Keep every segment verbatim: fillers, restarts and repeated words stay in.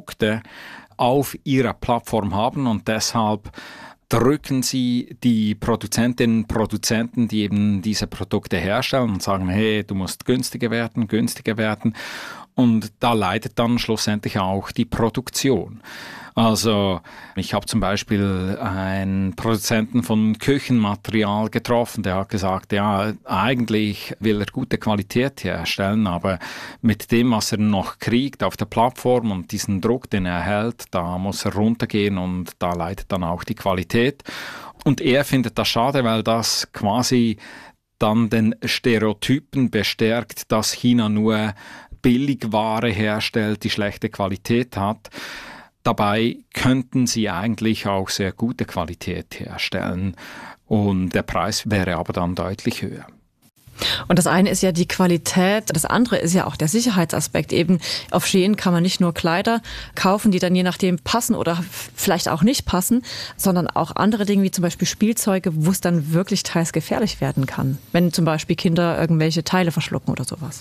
Produkte auf ihrer Plattform haben und deshalb drücken sie die Produzentinnen und Produzenten, die eben diese Produkte herstellen und sagen, hey, du musst günstiger werden, günstiger werden. Und da leidet dann schlussendlich auch die Produktion. Also ich habe zum Beispiel einen Produzenten von Küchenmaterial getroffen, der hat gesagt, ja, eigentlich will er gute Qualität herstellen, aber mit dem, was er noch kriegt auf der Plattform und diesen Druck, den er erhält, da muss er runtergehen und da leidet dann auch die Qualität. Und er findet das schade, weil das quasi dann den Stereotypen bestärkt, dass China nur Billigware herstellt, die schlechte Qualität hat. Dabei könnten sie eigentlich auch sehr gute Qualität herstellen und der Preis wäre aber dann deutlich höher. Und das eine ist ja die Qualität, das andere ist ja auch der Sicherheitsaspekt. Eben auf Shein kann man nicht nur Kleider kaufen, die dann je nachdem passen oder vielleicht auch nicht passen, sondern auch andere Dinge wie zum Beispiel Spielzeuge, wo es dann wirklich teils gefährlich werden kann, wenn zum Beispiel Kinder irgendwelche Teile verschlucken oder sowas.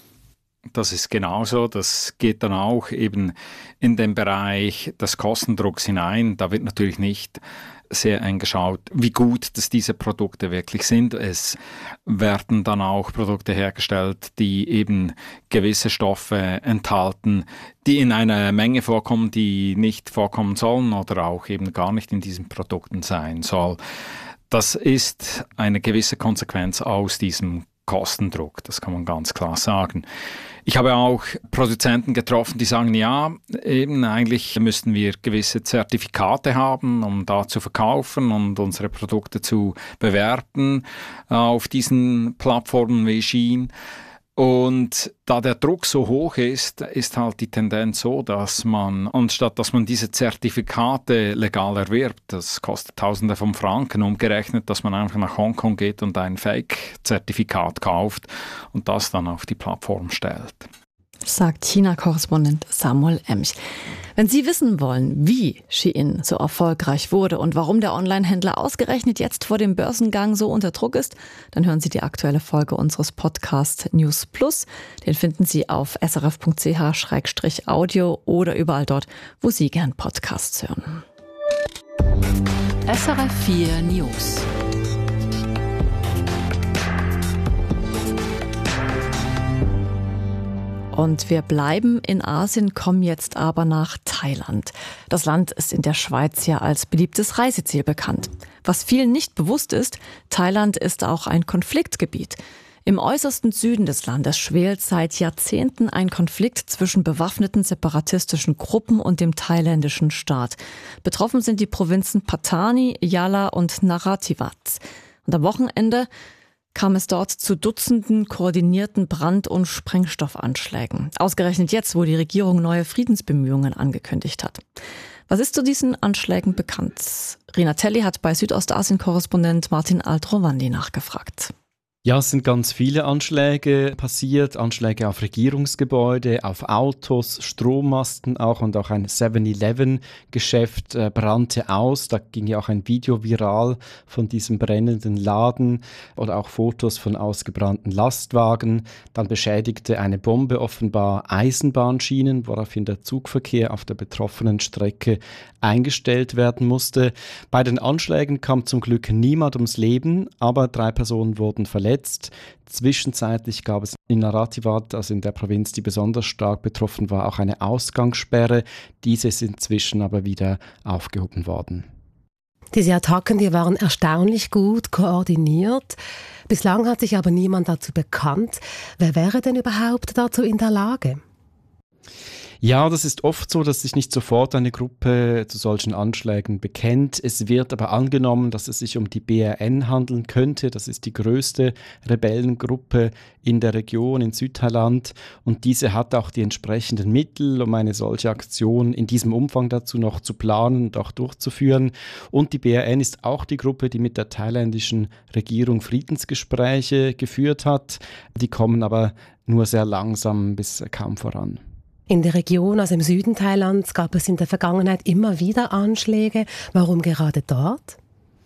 Das ist genauso. Das geht dann auch eben in den Bereich des Kostendrucks hinein. Da wird natürlich nicht sehr eng geschaut, wie gut dass diese Produkte wirklich sind. Es werden dann auch Produkte hergestellt, die eben gewisse Stoffe enthalten, die in einer Menge vorkommen, die nicht vorkommen sollen oder auch eben gar nicht in diesen Produkten sein soll. Das ist eine gewisse Konsequenz aus diesem Kostendruck, das kann man ganz klar sagen. Ich habe auch Produzenten getroffen, die sagen, ja, eben eigentlich müssten wir gewisse Zertifikate haben, um da zu verkaufen und unsere Produkte zu bewerten auf diesen Plattformen wie Shein. Und da der Druck so hoch ist, ist halt die Tendenz so, dass man, anstatt dass man diese Zertifikate legal erwirbt, das kostet Tausende von Franken umgerechnet, dass man einfach nach Hongkong geht und ein Fake-Zertifikat kauft und das dann auf die Plattform stellt. Sagt China-Korrespondent Samuel Emch. Wenn Sie wissen wollen, wie Shein so erfolgreich wurde und warum der Online-Händler ausgerechnet jetzt vor dem Börsengang so unter Druck ist, dann hören Sie die aktuelle Folge unseres Podcasts News Plus. Den finden Sie auf s r f punkt c h slash audio oder überall dort, wo Sie gern Podcasts hören. S R F vier News. Und wir bleiben in Asien, kommen jetzt aber nach Thailand. Das Land ist in der Schweiz ja als beliebtes Reiseziel bekannt. Was vielen nicht bewusst ist, Thailand ist auch ein Konfliktgebiet. Im äußersten Süden des Landes schwelt seit Jahrzehnten ein Konflikt zwischen bewaffneten separatistischen Gruppen und dem thailändischen Staat. Betroffen sind die Provinzen Pattani, Yala und Narathiwat. Und am Wochenende kam es dort zu Dutzenden koordinierten Brand- und Sprengstoffanschlägen. Ausgerechnet jetzt, wo die Regierung neue Friedensbemühungen angekündigt hat. Was ist zu diesen Anschlägen bekannt? Rina Telli hat bei Südostasien-Korrespondent Martin Aldrovandi nachgefragt. Ja, es sind ganz viele Anschläge passiert, Anschläge auf Regierungsgebäude, auf Autos, Strommasten auch und auch ein seven eleven Geschäft äh, brannte aus. Da ging ja auch ein Video viral von diesem brennenden Laden oder auch Fotos von ausgebrannten Lastwagen. Dann beschädigte eine Bombe offenbar Eisenbahnschienen, woraufhin der Zugverkehr auf der betroffenen Strecke eingestellt werden musste. Bei den Anschlägen kam zum Glück niemand ums Leben, aber drei Personen wurden verletzt. Zwischenzeitlich gab es in Narathiwat, also in der Provinz, die besonders stark betroffen war, auch eine Ausgangssperre. Diese ist inzwischen aber wieder aufgehoben worden. Diese Attacken, die waren erstaunlich gut koordiniert. Bislang hat sich aber niemand dazu bekannt. Wer wäre denn überhaupt dazu in der Lage? Ja, das ist oft so, dass sich nicht sofort eine Gruppe zu solchen Anschlägen bekennt. Es wird aber angenommen, dass es sich um die B R N handeln könnte. Das ist die größte Rebellengruppe in der Region in Südthailand und diese hat auch die entsprechenden Mittel, um eine solche Aktion in diesem Umfang dazu noch zu planen und auch durchzuführen. Und die B R N ist auch die Gruppe, die mit der thailändischen Regierung Friedensgespräche geführt hat. Die kommen aber nur sehr langsam bis kaum voran. In der Region, also im Süden Thailands, gab es in der Vergangenheit immer wieder Anschläge. Warum gerade dort?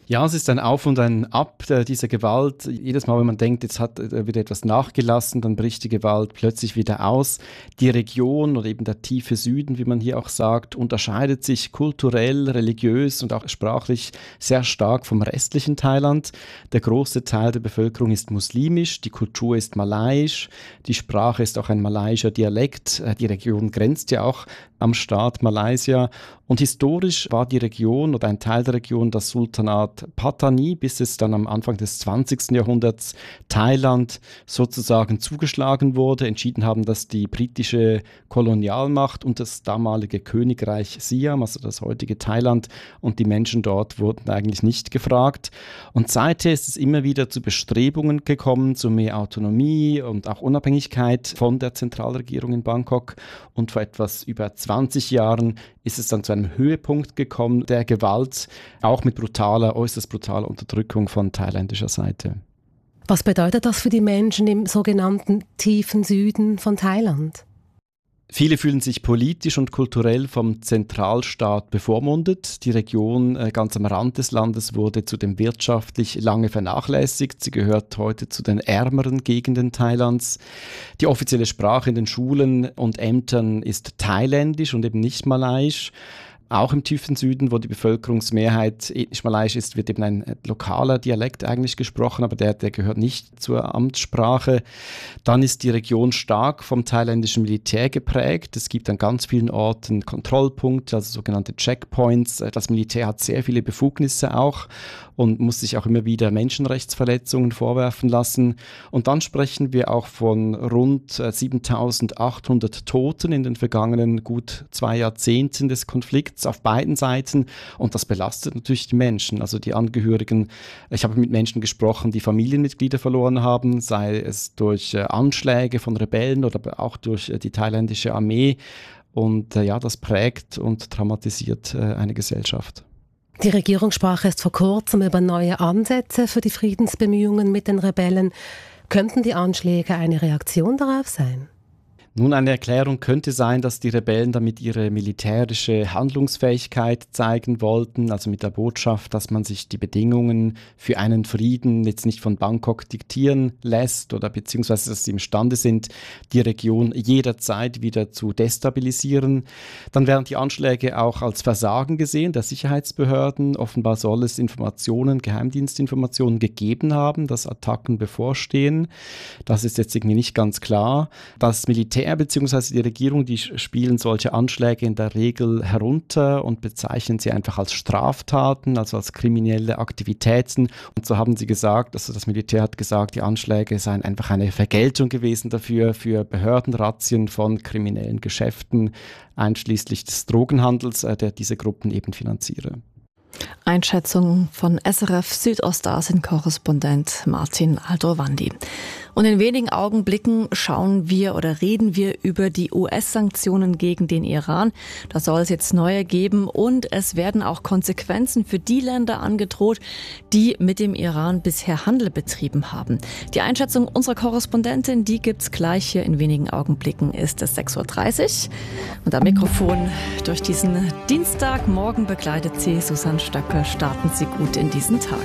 Ja, es ist ein Auf und ein Ab äh, dieser Gewalt. Jedes Mal, wenn man denkt, jetzt hat äh, wieder etwas nachgelassen, dann bricht die Gewalt plötzlich wieder aus. Die Region oder eben der tiefe Süden, wie man hier auch sagt, unterscheidet sich kulturell, religiös und auch sprachlich sehr stark vom restlichen Thailand. Der große Teil der Bevölkerung ist muslimisch, die Kultur ist malaiisch, die Sprache ist auch ein malaiischer Dialekt. Äh, die Region grenzt ja auch am Staat Malaysia. Und historisch war die Region oder ein Teil der Region das Sultanat Pattani, bis es dann am Anfang des zwanzigsten Jahrhunderts Thailand sozusagen zugeschlagen wurde, entschieden haben, dass die britische Kolonialmacht und das damalige Königreich Siam, also das heutige Thailand, und die Menschen dort wurden eigentlich nicht gefragt. Und seither ist es immer wieder zu Bestrebungen gekommen, zu mehr Autonomie und auch Unabhängigkeit von der Zentralregierung in Bangkok. Und vor etwas über zwanzig Jahren ist es dann zu einem Höhepunkt gekommen der Gewalt, auch mit brutaler, äußerst brutaler Unterdrückung von thailändischer Seite. Was bedeutet das für die Menschen im sogenannten tiefen Süden von Thailand? Viele fühlen sich politisch und kulturell vom Zentralstaat bevormundet. Die Region äh, ganz am Rand des Landes wurde zudem wirtschaftlich lange vernachlässigt. Sie gehört heute zu den ärmeren Gegenden Thailands. Die offizielle Sprache in den Schulen und Ämtern ist thailändisch und eben nicht malaiisch. Auch im tiefen Süden, wo die Bevölkerungsmehrheit ethnisch malaiisch ist, wird eben ein lokaler Dialekt eigentlich gesprochen, aber der, der gehört nicht zur Amtssprache. Dann ist die Region stark vom thailändischen Militär geprägt. Es gibt an ganz vielen Orten Kontrollpunkte, also sogenannte Checkpoints. Das Militär hat sehr viele Befugnisse auch und muss sich auch immer wieder Menschenrechtsverletzungen vorwerfen lassen. Und dann sprechen wir auch von rund siebentausendachthundert Toten in den vergangenen gut zwei Jahrzehnten des Konflikts auf beiden Seiten, und das belastet natürlich die Menschen, also die Angehörigen. Ich habe mit Menschen gesprochen, die Familienmitglieder verloren haben, sei es durch äh, Anschläge von Rebellen oder auch durch äh, die thailändische Armee, und äh, ja, das prägt und traumatisiert äh, eine Gesellschaft. Die Regierung sprach erst vor kurzem über neue Ansätze für die Friedensbemühungen mit den Rebellen. Könnten die Anschläge eine Reaktion darauf sein? Nun, eine Erklärung könnte sein, dass die Rebellen damit ihre militärische Handlungsfähigkeit zeigen wollten, also mit der Botschaft, dass man sich die Bedingungen für einen Frieden jetzt nicht von Bangkok diktieren lässt oder beziehungsweise, dass sie imstande sind, die Region jederzeit wieder zu destabilisieren. Dann werden die Anschläge auch als Versagen gesehen der Sicherheitsbehörden. Offenbar soll es Informationen, Geheimdienstinformationen gegeben haben, dass Attacken bevorstehen. Das ist jetzt irgendwie nicht ganz klar. Das Militär bzw. die Regierung, die spielen solche Anschläge in der Regel herunter und bezeichnen sie einfach als Straftaten, also als kriminelle Aktivitäten. Und so haben sie gesagt, also das Militär hat gesagt, die Anschläge seien einfach eine Vergeltung gewesen dafür, für Behördenrazzien von kriminellen Geschäften, einschließlich des Drogenhandels, der diese Gruppen eben finanziere. Einschätzung von S R F Südostasien-Korrespondent Martin Aldrovandi. Und in wenigen Augenblicken schauen wir oder reden wir über die U S-Sanktionen gegen den Iran. Da soll es jetzt neue geben und es werden auch Konsequenzen für die Länder angedroht, die mit dem Iran bisher Handel betrieben haben. Die Einschätzung unserer Korrespondentin, die gibt's gleich hier in wenigen Augenblicken. Ist es sechs Uhr dreißig und am Mikrofon durch diesen Dienstagmorgen begleitet sie Susanne Stöcke. Starten Sie gut in diesen Tag.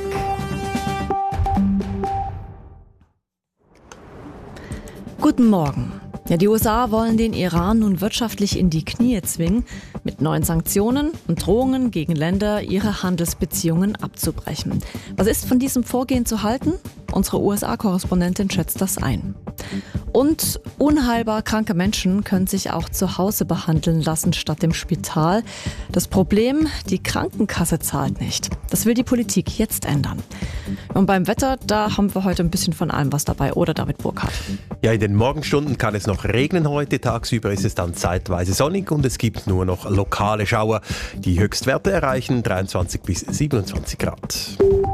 Guten Morgen. Ja, die U S A wollen den Iran nun wirtschaftlich in die Knie zwingen, mit neuen Sanktionen und Drohungen gegen Länder, ihre Handelsbeziehungen abzubrechen. Was ist von diesem Vorgehen zu halten? Unsere U S A-Korrespondentin schätzt das ein. Und unheilbar kranke Menschen können sich auch zu Hause behandeln lassen statt im Spital. Das Problem, die Krankenkasse zahlt nicht. Das will die Politik jetzt ändern. Und beim Wetter, da haben wir heute ein bisschen von allem was dabei, oder David Burkhardt? Ja, in den Morgenstunden kann es noch regnen heute. Tagsüber ist es dann zeitweise sonnig und es gibt nur noch lokale Schauer. Die Höchstwerte erreichen dreiundzwanzig bis siebenundzwanzig Grad.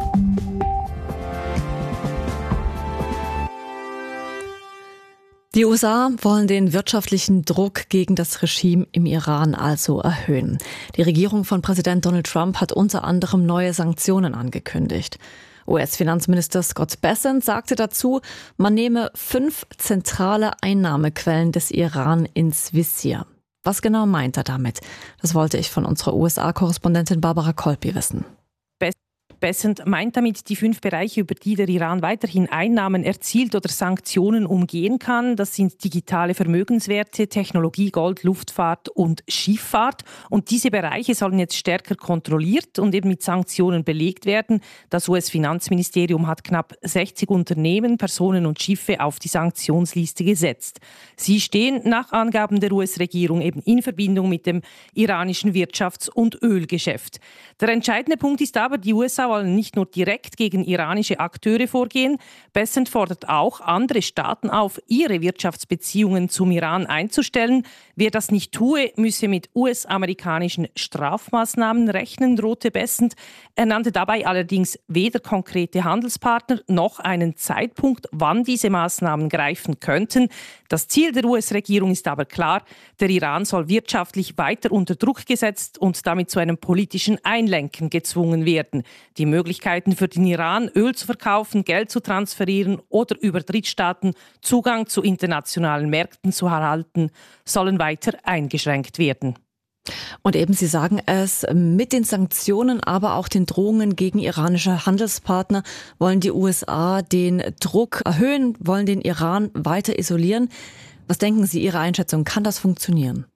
Die U S A wollen den wirtschaftlichen Druck gegen das Regime im Iran also erhöhen. Die Regierung von Präsident Donald Trump hat unter anderem neue Sanktionen angekündigt. U S-Finanzminister Scott Bessent sagte dazu, man nehme fünf zentrale Einnahmequellen des Iran ins Visier. Was genau meint er damit? Das wollte ich von unserer U S A-Korrespondentin Barbara Kolpi wissen. Bessent meint damit die fünf Bereiche, über die der Iran weiterhin Einnahmen erzielt oder Sanktionen umgehen kann. Das sind digitale Vermögenswerte, Technologie, Gold, Luftfahrt und Schifffahrt. Und diese Bereiche sollen jetzt stärker kontrolliert und eben mit Sanktionen belegt werden. Das U S-Finanzministerium hat knapp sechzig Unternehmen, Personen und Schiffe auf die Sanktionsliste gesetzt. Sie stehen nach Angaben der U S-Regierung eben in Verbindung mit dem iranischen Wirtschafts- und Ölgeschäft. Der entscheidende Punkt ist aber, die U S A wollen nicht nur direkt gegen iranische Akteure vorgehen. Bessent fordert auch andere Staaten auf, ihre Wirtschaftsbeziehungen zum Iran einzustellen. Wer das nicht tue, müsse mit U S-amerikanischen Strafmaßnahmen rechnen, drohte Bessent. Er nannte dabei allerdings weder konkrete Handelspartner noch einen Zeitpunkt, wann diese Maßnahmen greifen könnten. Das Ziel der U S-Regierung ist aber klar, der Iran soll wirtschaftlich weiter unter Druck gesetzt und damit zu einem politischen Einlenken gezwungen werden. Die Möglichkeiten für den Iran, Öl zu verkaufen, Geld zu transferieren oder über Drittstaaten Zugang zu internationalen Märkten zu erhalten, sollen weiter eingeschränkt werden. Und eben, Sie sagen es, mit den Sanktionen, aber auch den Drohungen gegen iranische Handelspartner wollen die U S A den Druck erhöhen, wollen den Iran weiter isolieren. Was denken Sie, Ihre Einschätzung, kann das funktionieren?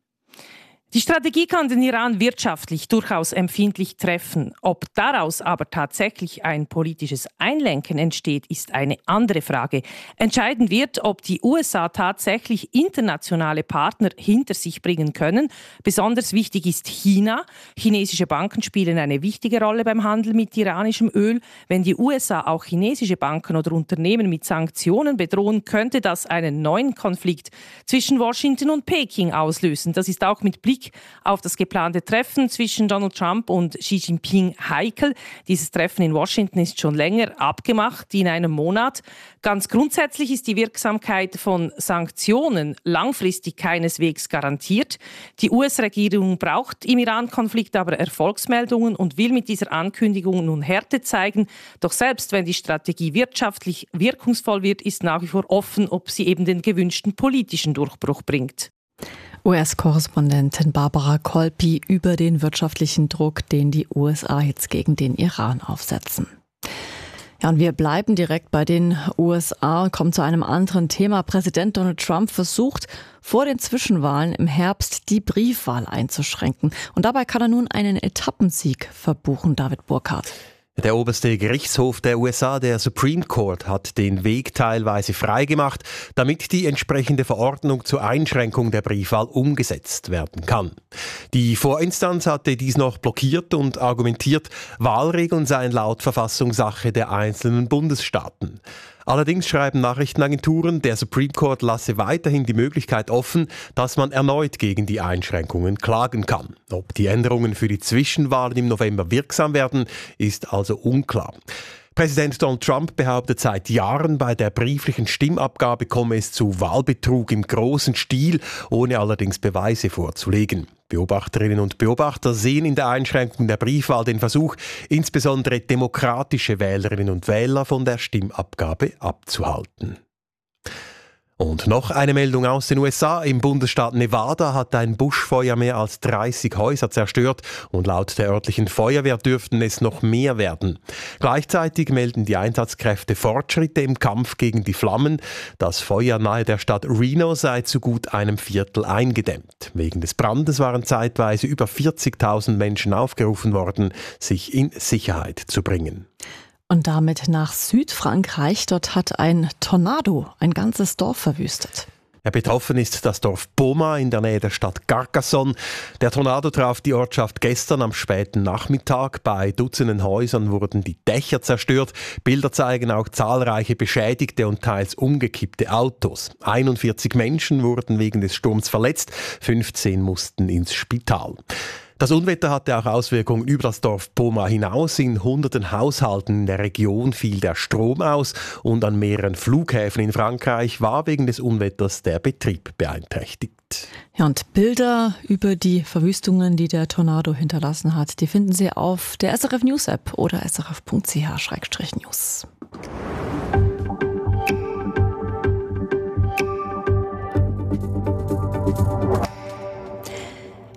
Die Strategie kann den Iran wirtschaftlich durchaus empfindlich treffen. Ob daraus aber tatsächlich ein politisches Einlenken entsteht, ist eine andere Frage. Entscheidend wird, ob die U S A tatsächlich internationale Partner hinter sich bringen können. Besonders wichtig ist China. Chinesische Banken spielen eine wichtige Rolle beim Handel mit iranischem Öl. Wenn die U S A auch chinesische Banken oder Unternehmen mit Sanktionen bedrohen, könnte das einen neuen Konflikt zwischen Washington und Peking auslösen. Das ist auch mit Blick auf das geplante Treffen zwischen Donald Trump und Xi Jinping heikel. Dieses Treffen in Washington ist schon länger abgemacht, in einem Monat. Ganz grundsätzlich ist die Wirksamkeit von Sanktionen langfristig keineswegs garantiert. Die U S-Regierung braucht im Iran-Konflikt aber Erfolgsmeldungen und will mit dieser Ankündigung nun Härte zeigen. Doch selbst wenn die Strategie wirtschaftlich wirkungsvoll wird, ist nach wie vor offen, ob sie eben den gewünschten politischen Durchbruch bringt. U S-Korrespondentin Barbara Kolpi über den wirtschaftlichen Druck, den die U S A jetzt gegen den Iran aufsetzen. Ja, und wir bleiben direkt bei den U S A und kommen zu einem anderen Thema. Präsident Donald Trump versucht, vor den Zwischenwahlen im Herbst die Briefwahl einzuschränken. Und dabei kann er nun einen Etappensieg verbuchen, David Burkhardt. Der oberste Gerichtshof der U S A, der Supreme Court, hat den Weg teilweise freigemacht, damit die entsprechende Verordnung zur Einschränkung der Briefwahl umgesetzt werden kann. Die Vorinstanz hatte dies noch blockiert und argumentiert, Wahlregeln seien laut Verfassung Sache der einzelnen Bundesstaaten. Allerdings schreiben Nachrichtenagenturen, der Supreme Court lasse weiterhin die Möglichkeit offen, dass man erneut gegen die Einschränkungen klagen kann. Ob die Änderungen für die Zwischenwahlen im November wirksam werden, ist also unklar. Präsident Donald Trump behauptet seit Jahren, bei der brieflichen Stimmabgabe komme es zu Wahlbetrug im großen Stil, ohne allerdings Beweise vorzulegen. Beobachterinnen und Beobachter sehen in der Einschränkung der Briefwahl den Versuch, insbesondere demokratische Wählerinnen und Wähler von der Stimmabgabe abzuhalten. Und noch eine Meldung aus den U S A. Im Bundesstaat Nevada hat ein Buschfeuer mehr als dreißig Häuser zerstört und laut der örtlichen Feuerwehr dürften es noch mehr werden. Gleichzeitig melden die Einsatzkräfte Fortschritte im Kampf gegen die Flammen. Das Feuer nahe der Stadt Reno sei zu gut einem Viertel eingedämmt. Wegen des Brandes waren zeitweise über vierzigtausend Menschen aufgerufen worden, sich in Sicherheit zu bringen. Und damit nach Südfrankreich. Dort hat ein Tornado ein ganzes Dorf verwüstet. Ja, betroffen ist das Dorf Boma in der Nähe der Stadt Carcassonne. Der Tornado traf die Ortschaft gestern am späten Nachmittag. Bei Dutzenden Häusern wurden die Dächer zerstört. Bilder zeigen auch zahlreiche beschädigte und teils umgekippte Autos. einundvierzig Menschen wurden wegen des Sturms verletzt, fünfzehn mussten ins Spital. Das Unwetter hatte auch Auswirkungen über das Dorf Boma hinaus. In hunderten Haushalten in der Region fiel der Strom aus und an mehreren Flughäfen in Frankreich war wegen des Unwetters der Betrieb beeinträchtigt. Ja, und Bilder über die Verwüstungen, die der Tornado hinterlassen hat, die finden Sie auf der S R F News App oder s r f punkt c h slash news.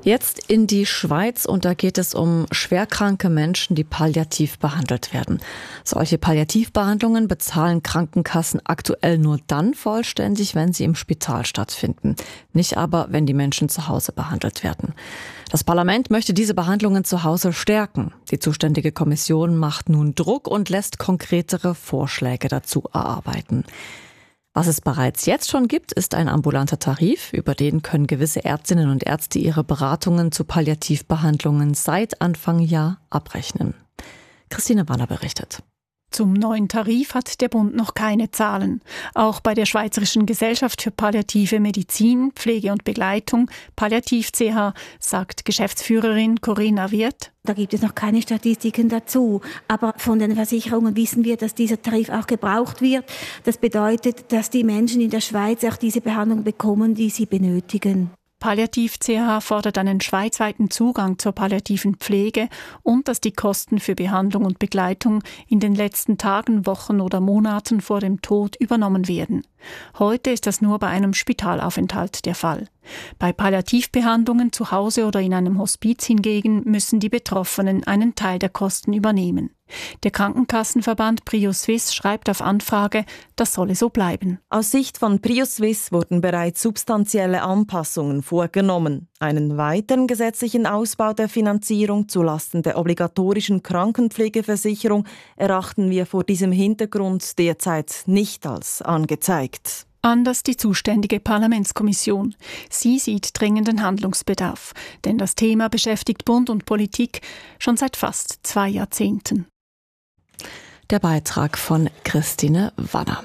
Jetzt in die Schweiz und da geht es um schwerkranke Menschen, die palliativ behandelt werden. Solche Palliativbehandlungen bezahlen Krankenkassen aktuell nur dann vollständig, wenn sie im Spital stattfinden. Nicht aber, wenn die Menschen zu Hause behandelt werden. Das Parlament möchte diese Behandlungen zu Hause stärken. Die zuständige Kommission macht nun Druck und lässt konkretere Vorschläge dazu erarbeiten. Was es bereits jetzt schon gibt, ist ein ambulanter Tarif. Über den können gewisse Ärztinnen und Ärzte ihre Beratungen zu Palliativbehandlungen seit Anfang Jahr abrechnen. Christine Wanner berichtet. Zum neuen Tarif hat der Bund noch keine Zahlen. Auch bei der Schweizerischen Gesellschaft für Palliative Medizin, Pflege und Begleitung, Palliativ C H, sagt Geschäftsführerin Corinna Wirth. Da gibt es noch keine Statistiken dazu. Aber von den Versicherungen wissen wir, dass dieser Tarif auch gebraucht wird. Das bedeutet, dass die Menschen in der Schweiz auch diese Behandlung bekommen, die sie benötigen. Palliativ C H fordert einen schweizweiten Zugang zur palliativen Pflege und dass die Kosten für Behandlung und Begleitung in den letzten Tagen, Wochen oder Monaten vor dem Tod übernommen werden. Heute ist das nur bei einem Spitalaufenthalt der Fall. Bei Palliativbehandlungen zu Hause oder in einem Hospiz hingegen müssen die Betroffenen einen Teil der Kosten übernehmen. Der Krankenkassenverband PrioSwiss schreibt auf Anfrage, das solle so bleiben. Aus Sicht von PrioSwiss wurden bereits substanzielle Anpassungen vorgenommen. Einen weiteren gesetzlichen Ausbau der Finanzierung zulasten der obligatorischen Krankenpflegeversicherung erachten wir vor diesem Hintergrund derzeit nicht als angezeigt. Anders die zuständige Parlamentskommission. Sie sieht dringenden Handlungsbedarf, denn das Thema beschäftigt Bund und Politik schon seit fast zwei Jahrzehnten. Der Beitrag von Christine Wanner.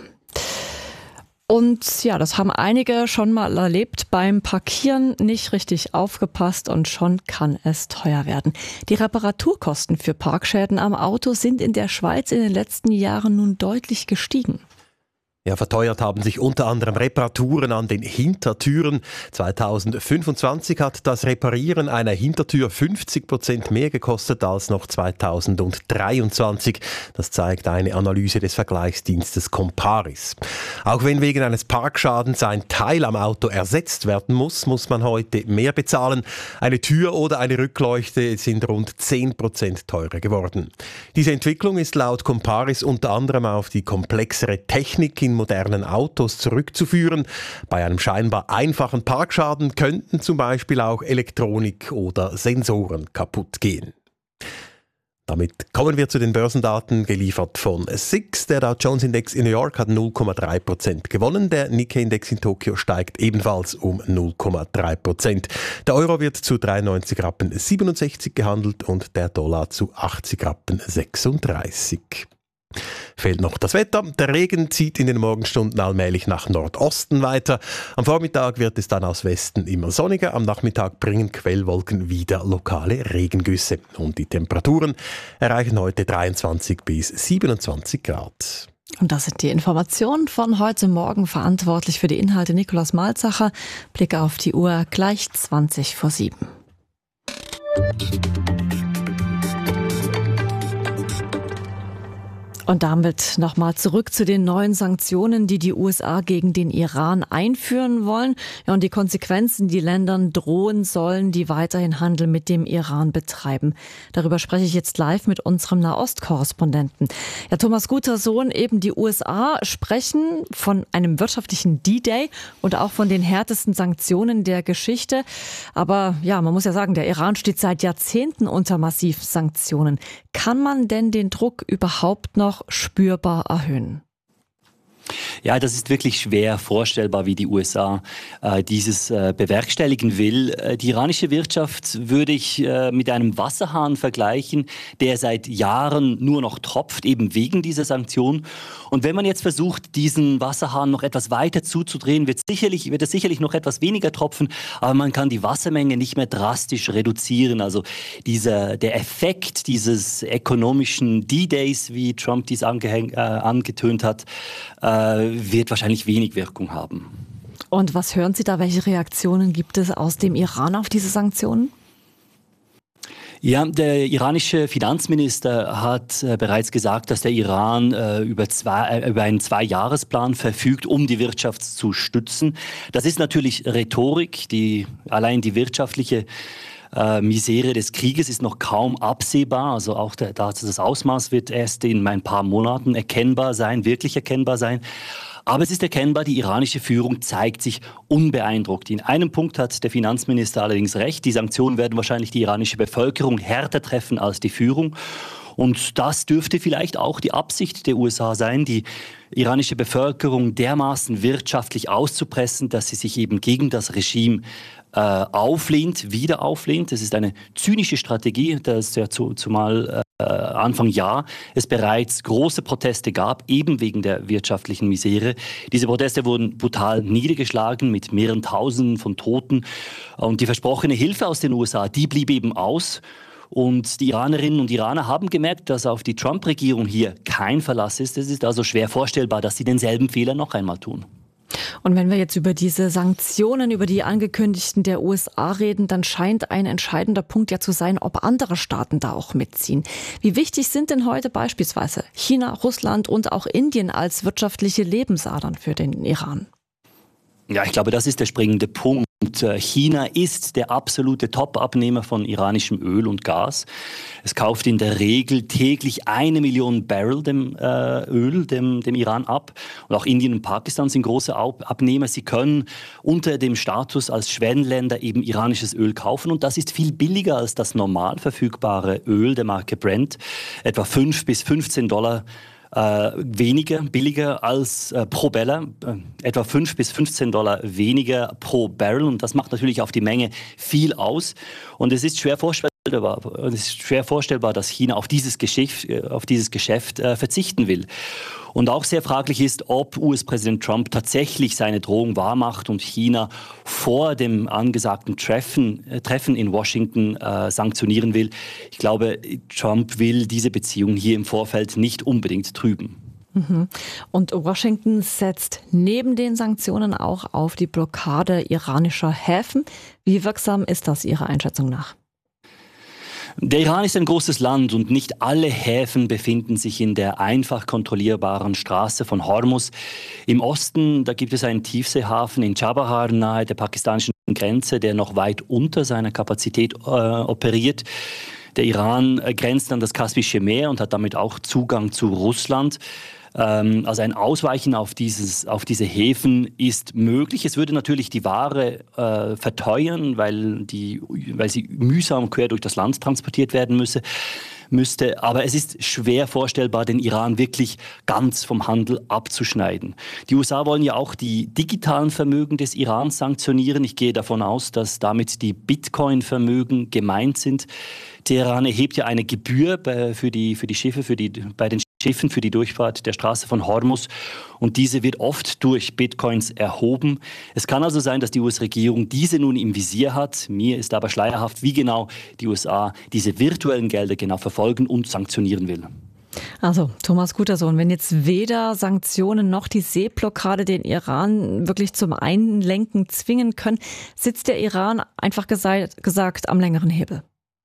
Und ja, das haben einige schon mal erlebt. Beim Parkieren nicht richtig aufgepasst und schon kann es teuer werden. Die Reparaturkosten für Parkschäden am Auto sind in der Schweiz in den letzten Jahren nun deutlich gestiegen. Ja, verteuert haben sich unter anderem Reparaturen an den Hintertüren. zweitausendfünfundzwanzig hat das Reparieren einer Hintertür fünfzig Prozent mehr gekostet als noch zweitausenddreiundzwanzig. Das zeigt eine Analyse des Vergleichsdienstes Comparis. Auch wenn wegen eines Parkschadens ein Teil am Auto ersetzt werden muss, muss man heute mehr bezahlen. Eine Tür oder eine Rückleuchte sind rund zehn Prozent teurer geworden. Diese Entwicklung ist laut Comparis unter anderem auf die komplexere Technik in modernen Autos zurückzuführen. Bei einem scheinbar einfachen Parkschaden könnten zum Beispiel auch Elektronik oder Sensoren kaputt gehen. Damit kommen wir zu den Börsendaten, geliefert von S I X. Der Dow Jones Index in New York hat null Komma drei Prozent gewonnen. Der Nikkei Index in Tokio steigt ebenfalls um null Komma drei Prozent. Der Euro wird zu dreiundneunzig Rappen siebenundsechzig gehandelt und der Dollar zu achtzig Rappen sechsunddreißig. Fehlt noch das Wetter. Der Regen zieht in den Morgenstunden allmählich nach Nordosten weiter. Am Vormittag wird es dann aus Westen immer sonniger. Am Nachmittag bringen Quellwolken wieder lokale Regengüsse. Und die Temperaturen erreichen heute dreiundzwanzig bis siebenundzwanzig Grad. Und das sind die Informationen von heute Morgen. Verantwortlich für die Inhalte Nikolaus Malzacher. Blick auf die Uhr, gleich zwanzig vor sieben. Und damit nochmal zurück zu den neuen Sanktionen, die die U S A gegen den Iran einführen wollen. Ja, und die Konsequenzen, die Ländern drohen sollen, die weiterhin Handel mit dem Iran betreiben. Darüber spreche ich jetzt live mit unserem Nahost-Korrespondenten. Ja, Thomas Gutersohn, eben die U S A sprechen von einem wirtschaftlichen D-Day und auch von den härtesten Sanktionen der Geschichte. Aber ja, man muss ja sagen, der Iran steht seit Jahrzehnten unter massiven Sanktionen. Kann man denn den Druck überhaupt noch spürbar erhöhen? Ja, das ist wirklich schwer vorstellbar, wie die U S A äh, dieses äh, bewerkstelligen will. Äh, die iranische Wirtschaft würde ich äh, mit einem Wasserhahn vergleichen, der seit Jahren nur noch tropft, eben wegen dieser Sanktionen. Und wenn man jetzt versucht, diesen Wasserhahn noch etwas weiter zuzudrehen, wird, sicherlich, wird es sicherlich noch etwas weniger tropfen, aber man kann die Wassermenge nicht mehr drastisch reduzieren. Also dieser, der Effekt dieses ökonomischen D-Days, wie Trump dies angehäng, äh, angetönt hat, äh, wird wahrscheinlich wenig Wirkung haben. Und was hören Sie da? Welche Reaktionen gibt es aus dem Iran auf diese Sanktionen? Ja, der iranische Finanzminister hat äh, bereits gesagt, dass der Iran äh, über, zwei, äh, über einen Zwei-Jahres-Plan verfügt, um die Wirtschaft zu stützen. Das ist natürlich Rhetorik. Die, allein die wirtschaftliche äh, Misere des Krieges ist noch kaum absehbar. Also auch der, das Ausmaß wird erst in ein paar Monaten erkennbar sein, wirklich erkennbar sein. Aber es ist erkennbar, die iranische Führung zeigt sich unbeeindruckt. In einem Punkt hat der Finanzminister allerdings recht. Die Sanktionen werden wahrscheinlich die iranische Bevölkerung härter treffen als die Führung. Und das dürfte vielleicht auch die Absicht der U S A sein, die iranische Bevölkerung dermaßen wirtschaftlich auszupressen, dass sie sich eben gegen das Regime äh, auflehnt, wieder auflehnt. Das ist eine zynische Strategie, das ja zu, zumal äh, Anfang Jahr es bereits große Proteste gab, eben wegen der wirtschaftlichen Misere. Diese Proteste wurden brutal niedergeschlagen mit mehreren Tausenden von Toten. Und die versprochene Hilfe aus den U S A, die blieb eben aus. Und die Iranerinnen und Iraner haben gemerkt, dass auf die Trump-Regierung hier kein Verlass ist. Es ist also schwer vorstellbar, dass sie denselben Fehler noch einmal tun. Und wenn wir jetzt über diese Sanktionen, über die angekündigten der U S A reden, dann scheint ein entscheidender Punkt ja zu sein, ob andere Staaten da auch mitziehen. Wie wichtig sind denn heute beispielsweise China, Russland und auch Indien als wirtschaftliche Lebensadern für den Iran? Ja, ich glaube, das ist der springende Punkt. China ist der absolute Top-Abnehmer von iranischem Öl und Gas. Es kauft in der Regel täglich eine Million Barrel dem äh, Öl dem, dem Iran ab. Und auch Indien und Pakistan sind große Abnehmer. Sie können unter dem Status als Schwellenländer eben iranisches Öl kaufen. Und das ist viel billiger als das normal verfügbare Öl der Marke Brent. Etwa fünf bis fünfzehn Dollar Äh, weniger, billiger als äh, pro Barrel, äh, etwa fünf bis fünfzehn Dollar weniger pro Barrel. Und das macht natürlich auf die Menge viel aus. Und es ist schwer vorstellbar, es ist schwer vorstellbar, dass China auf dieses Geschäft, auf dieses Geschäft äh, verzichten will. Und auch sehr fraglich ist, ob U S-Präsident Trump tatsächlich seine Drohung wahrmacht und China vor dem angesagten Treffen, äh, Treffen in Washington äh, sanktionieren will. Ich glaube, Trump will diese Beziehungen hier im Vorfeld nicht unbedingt trüben. Und Washington setzt neben den Sanktionen auch auf die Blockade iranischer Häfen. Wie wirksam ist das Ihrer Einschätzung nach? Der Iran ist ein großes Land und nicht alle Häfen befinden sich in der einfach kontrollierbaren Straße von Hormuz. Im Osten, da gibt es einen Tiefseehafen in Chabahar nahe der pakistanischen Grenze, der noch weit unter seiner Kapazität äh, operiert. Der Iran grenzt an das Kaspische Meer und hat damit auch Zugang zu Russland. Also ein Ausweichen auf, dieses, auf diese Häfen ist möglich. Es würde natürlich die Ware äh, verteuern, weil, die, weil sie mühsam quer durch das Land transportiert werden müsse, müsste. Aber es ist schwer vorstellbar, den Iran wirklich ganz vom Handel abzuschneiden. Die U S A wollen ja auch die digitalen Vermögen des Irans sanktionieren. Ich gehe davon aus, dass damit die Bitcoin-Vermögen gemeint sind. Teheran erhebt ja eine Gebühr bei, für, die, für die Schiffe, für die, bei den Schiffen für die Durchfahrt der Straße von Hormuz und diese wird oft durch Bitcoins erhoben. Es kann also sein, dass die U S-Regierung diese nun im Visier hat. Mir ist aber schleierhaft, wie genau die U S A diese virtuellen Gelder genau verfolgen und sanktionieren will. Also Thomas Gutersohn, wenn jetzt weder Sanktionen noch die Seeblockade den Iran wirklich zum Einlenken zwingen können, sitzt der Iran einfach gesagt, gesagt am längeren Hebel.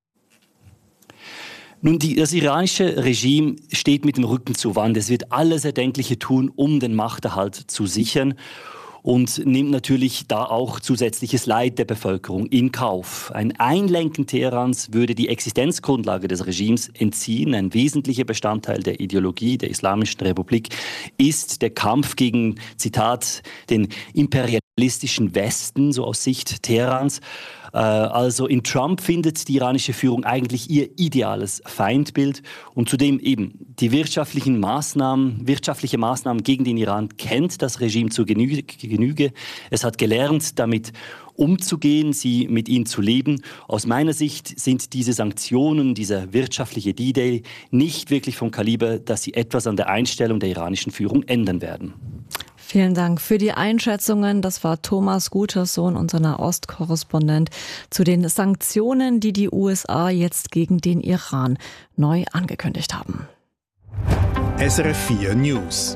Nun, die, das iranische Regime steht mit dem Rücken zur Wand. Es wird alles Erdenkliche tun, um den Machterhalt zu sichern und nimmt natürlich da auch zusätzliches Leid der Bevölkerung in Kauf. Ein Einlenken Teherans würde die Existenzgrundlage des Regimes entziehen. Ein wesentlicher Bestandteil der Ideologie der Islamischen Republik ist der Kampf gegen, Zitat, den imperialistischen Westen, so aus Sicht Teherans. Also in Trump findet die iranische Führung eigentlich ihr ideales Feindbild und zudem eben die wirtschaftlichen Maßnahmen, wirtschaftliche Maßnahmen gegen den Iran kennt das Regime zur Genüge. Es hat gelernt, damit umzugehen, sie mit ihnen zu leben. Aus meiner Sicht sind diese Sanktionen, dieser wirtschaftliche D-Day nicht wirklich vom Kaliber, dass sie etwas an der Einstellung der iranischen Führung ändern werden. Vielen Dank für die Einschätzungen. Das war Thomas Gutersohn, unser Nahostkorrespondent, zu den Sanktionen, die die U S A jetzt gegen den Iran neu angekündigt haben. S R F vier News.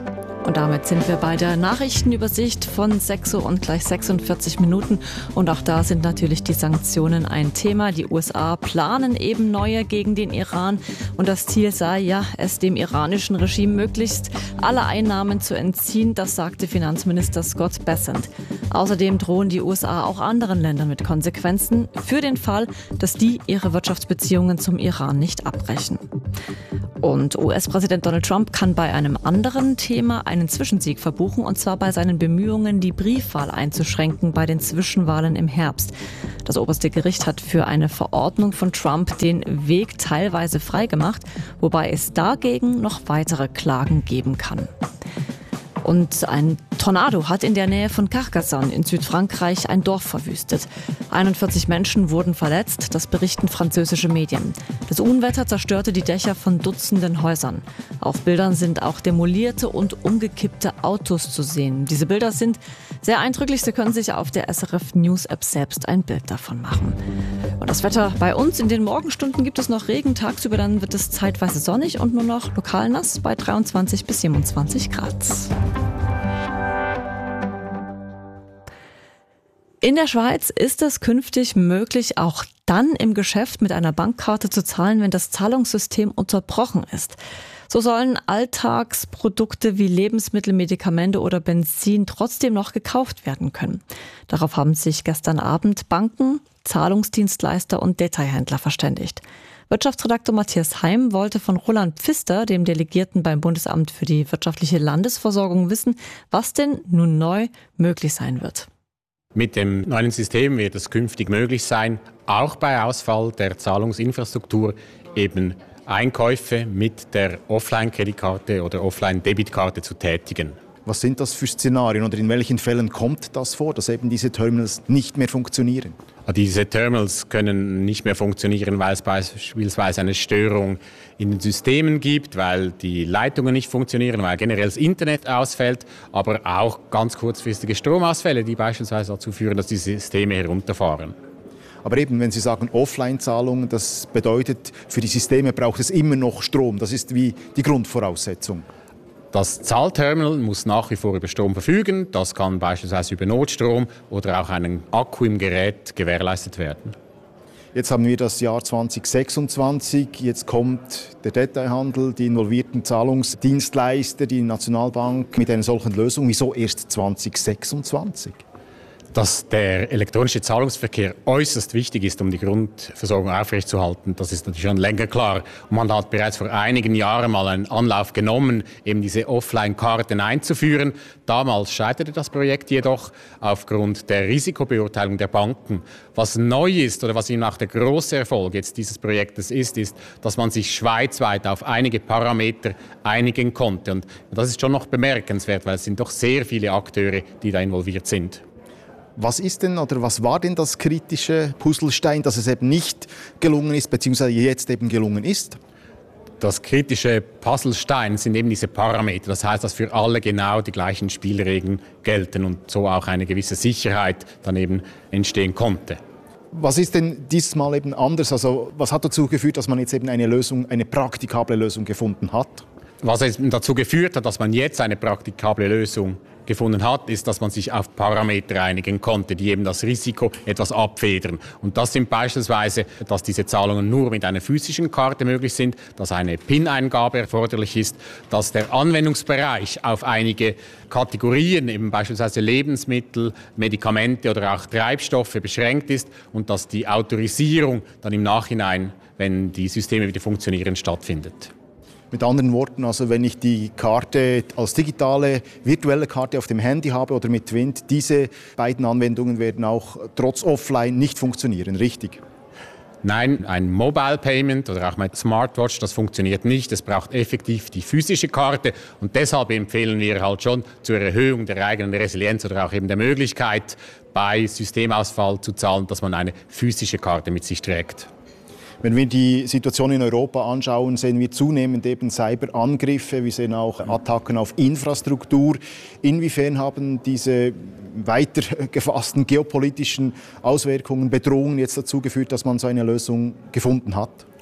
Und damit sind wir bei der Nachrichtenübersicht von sechs Uhr und gleich sechsundvierzig Minuten. Und auch da sind natürlich die Sanktionen ein Thema. Die U S A planen eben neue gegen den Iran. Und das Ziel sei ja, es dem iranischen Regime möglichst alle Einnahmen zu entziehen. Das sagte Finanzminister Scott Bessent. Außerdem drohen die U S A auch anderen Ländern mit Konsequenzen für den Fall, dass die ihre Wirtschaftsbeziehungen zum Iran nicht abbrechen. Und U S-Präsident Donald Trump kann bei einem anderen Thema einen Zwischensieg verbuchen, und zwar bei seinen Bemühungen, die Briefwahl einzuschränken bei den Zwischenwahlen im Herbst. Das oberste Gericht hat für eine Verordnung von Trump den Weg teilweise freigemacht, wobei es dagegen noch weitere Klagen geben kann. Und ein Tornado hat in der Nähe von Carcassonne in Südfrankreich ein Dorf verwüstet. einundvierzig Menschen wurden verletzt, das berichten französische Medien. Das Unwetter zerstörte die Dächer von Dutzenden Häusern. Auf Bildern sind auch demolierte und umgekippte Autos zu sehen. Diese Bilder sind sehr eindrücklich. Sie können sich auf der S R F News App selbst ein Bild davon machen. Und das Wetter bei uns: in den Morgenstunden gibt es noch Regen, tagsüber dann wird es zeitweise sonnig und nur noch lokal nass bei dreiundzwanzig bis siebenundzwanzig Grad. In der Schweiz ist es künftig möglich, auch dann im Geschäft mit einer Bankkarte zu zahlen, wenn das Zahlungssystem unterbrochen ist. So sollen Alltagsprodukte wie Lebensmittel, Medikamente oder Benzin trotzdem noch gekauft werden können. Darauf haben sich gestern Abend Banken, Zahlungsdienstleister und Detailhändler verständigt. Wirtschaftsredaktor Matthias Heim wollte von Roland Pfister, dem Delegierten beim Bundesamt für die wirtschaftliche Landesversorgung, wissen, was denn nun neu möglich sein wird. Mit dem neuen System wird es künftig möglich sein, auch bei Ausfall der Zahlungsinfrastruktur eben Einkäufe mit der Offline-Kreditkarte oder Offline-Debitkarte zu tätigen. Was sind das für Szenarien oder in welchen Fällen kommt das vor, dass eben diese Terminals nicht mehr funktionieren? Diese Terminals können nicht mehr funktionieren, weil es beispielsweise eine Störung in den Systemen gibt, weil die Leitungen nicht funktionieren, weil generell das Internet ausfällt, aber auch ganz kurzfristige Stromausfälle, die beispielsweise dazu führen, dass die Systeme herunterfahren. Aber eben, wenn Sie sagen Offline-Zahlungen, das bedeutet, für die Systeme braucht es immer noch Strom. Das ist wie die Grundvoraussetzung. Das Zahlterminal muss nach wie vor über Strom verfügen. Das kann beispielsweise über Notstrom oder auch einen Akku im Gerät gewährleistet werden. Jetzt haben wir das Jahr zwanzig sechsundzwanzig. Jetzt kommt der Detailhandel, die involvierten Zahlungsdienstleister, die Nationalbank mit einer solchen Lösung. Wieso erst zwanzig sechsundzwanzig? Dass der elektronische Zahlungsverkehr äußerst wichtig ist, um die Grundversorgung aufrechtzuerhalten, das ist natürlich schon länger klar. Und man hat bereits vor einigen Jahren mal einen Anlauf genommen, eben diese Offline-Karten einzuführen. Damals scheiterte das Projekt jedoch aufgrund der Risikobeurteilung der Banken. Was neu ist oder was eben auch der große Erfolg jetzt dieses Projektes ist, ist, dass man sich schweizweit auf einige Parameter einigen konnte. Und das ist schon noch bemerkenswert, weil es sind doch sehr viele Akteure, die da involviert sind. Was ist denn oder was war denn das kritische Puzzlestein, dass es eben nicht gelungen ist, beziehungsweise jetzt eben gelungen ist? Das kritische Puzzlestein sind eben diese Parameter. Das heißt, dass für alle genau die gleichen Spielregeln gelten und so auch eine gewisse Sicherheit dann eben entstehen konnte. Was ist denn dieses Mal eben anders? Also was hat dazu geführt, dass man jetzt eben eine Lösung, eine praktikable Lösung gefunden hat? Was dazu geführt hat, dass man jetzt eine praktikable Lösung gefunden hat, ist, dass man sich auf Parameter einigen konnte, die eben das Risiko etwas abfedern. Und das sind beispielsweise, dass diese Zahlungen nur mit einer physischen Karte möglich sind, dass eine P I N-Eingabe erforderlich ist, dass der Anwendungsbereich auf einige Kategorien, eben beispielsweise Lebensmittel, Medikamente oder auch Treibstoffe beschränkt ist und dass die Autorisierung dann im Nachhinein, wenn die Systeme wieder funktionieren, stattfindet. Mit anderen Worten, also wenn ich die Karte als digitale, virtuelle Karte auf dem Handy habe oder mit Twint, diese beiden Anwendungen werden auch trotz Offline nicht funktionieren, richtig? Nein, ein Mobile Payment oder auch mein Smartwatch, das funktioniert nicht. Es braucht effektiv die physische Karte und deshalb empfehlen wir halt schon zur Erhöhung der eigenen Resilienz oder auch eben der Möglichkeit, bei Systemausfall zu zahlen, dass man eine physische Karte mit sich trägt. Wenn wir die Situation in Europa anschauen, sehen wir zunehmend eben Cyberangriffe, wir sehen auch Attacken auf Infrastruktur. Inwiefern haben diese weiter gefassten geopolitischen Auswirkungen, Bedrohungen jetzt dazu geführt, dass man so eine Lösung gefunden hat?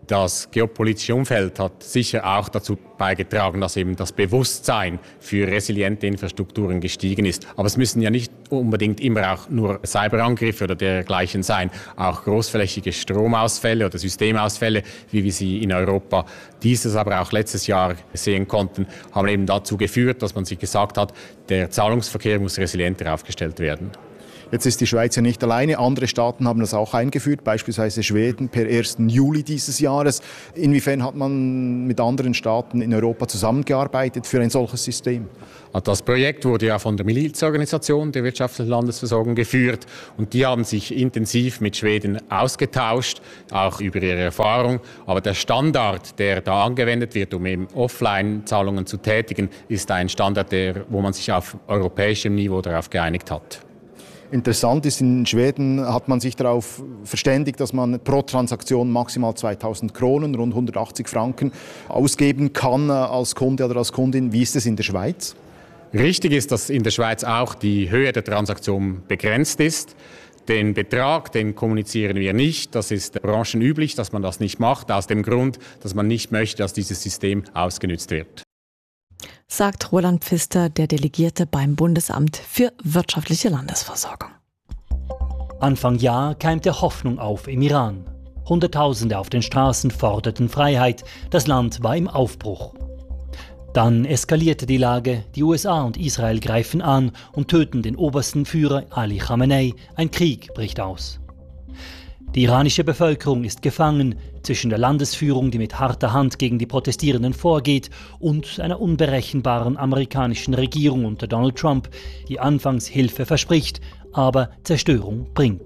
Das geopolitische Umfeld hat sicher auch dazu beigetragen, dass eben das Bewusstsein für resiliente Infrastrukturen gestiegen ist. Aber es müssen ja nicht unbedingt immer auch nur Cyberangriffe oder dergleichen sein. Auch großflächige Stromausfälle oder Systemausfälle, wie wir sie in Europa dieses, aber auch letztes Jahr sehen konnten, haben eben dazu geführt, dass man sich gesagt hat, der Zahlungsverkehr muss resilienter aufgestellt werden. Jetzt ist die Schweiz ja nicht alleine. Andere Staaten haben das auch eingeführt, beispielsweise Schweden per ersten Juli dieses Jahres. Inwiefern hat man mit anderen Staaten in Europa zusammengearbeitet für ein solches System? Das Projekt wurde ja von der Milizorganisation der wirtschaftlichen Landesversorgung geführt und die haben sich intensiv mit Schweden ausgetauscht, auch über ihre Erfahrung. Aber der Standard, der da angewendet wird, um eben Offline-Zahlungen zu tätigen, ist ein Standard, der, wo man sich auf europäischem Niveau darauf geeinigt hat. Interessant ist, in Schweden hat man sich darauf verständigt, dass man pro Transaktion maximal zweitausend Kronen, rund hundertachtzig Franken, ausgeben kann als Kunde oder als Kundin. Wie ist es in der Schweiz? Richtig ist, dass in der Schweiz auch die Höhe der Transaktion begrenzt ist. Den Betrag, den kommunizieren wir nicht. Das ist branchenüblich, dass man das nicht macht, aus dem Grund, dass man nicht möchte, dass dieses System ausgenutzt wird. Sagt Roland Pfister, der Delegierte beim Bundesamt für wirtschaftliche Landesversorgung. Anfang Jahr keimte Hoffnung auf im Iran. Hunderttausende auf den Straßen forderten Freiheit. Das Land war im Aufbruch. Dann eskalierte die Lage. Die U S A und Israel greifen an und töten den obersten Führer Ali Khamenei. Ein Krieg bricht aus. Die iranische Bevölkerung ist gefangen zwischen der Landesführung, die mit harter Hand gegen die Protestierenden vorgeht, und einer unberechenbaren amerikanischen Regierung unter Donald Trump, die anfangs Hilfe verspricht, aber Zerstörung bringt.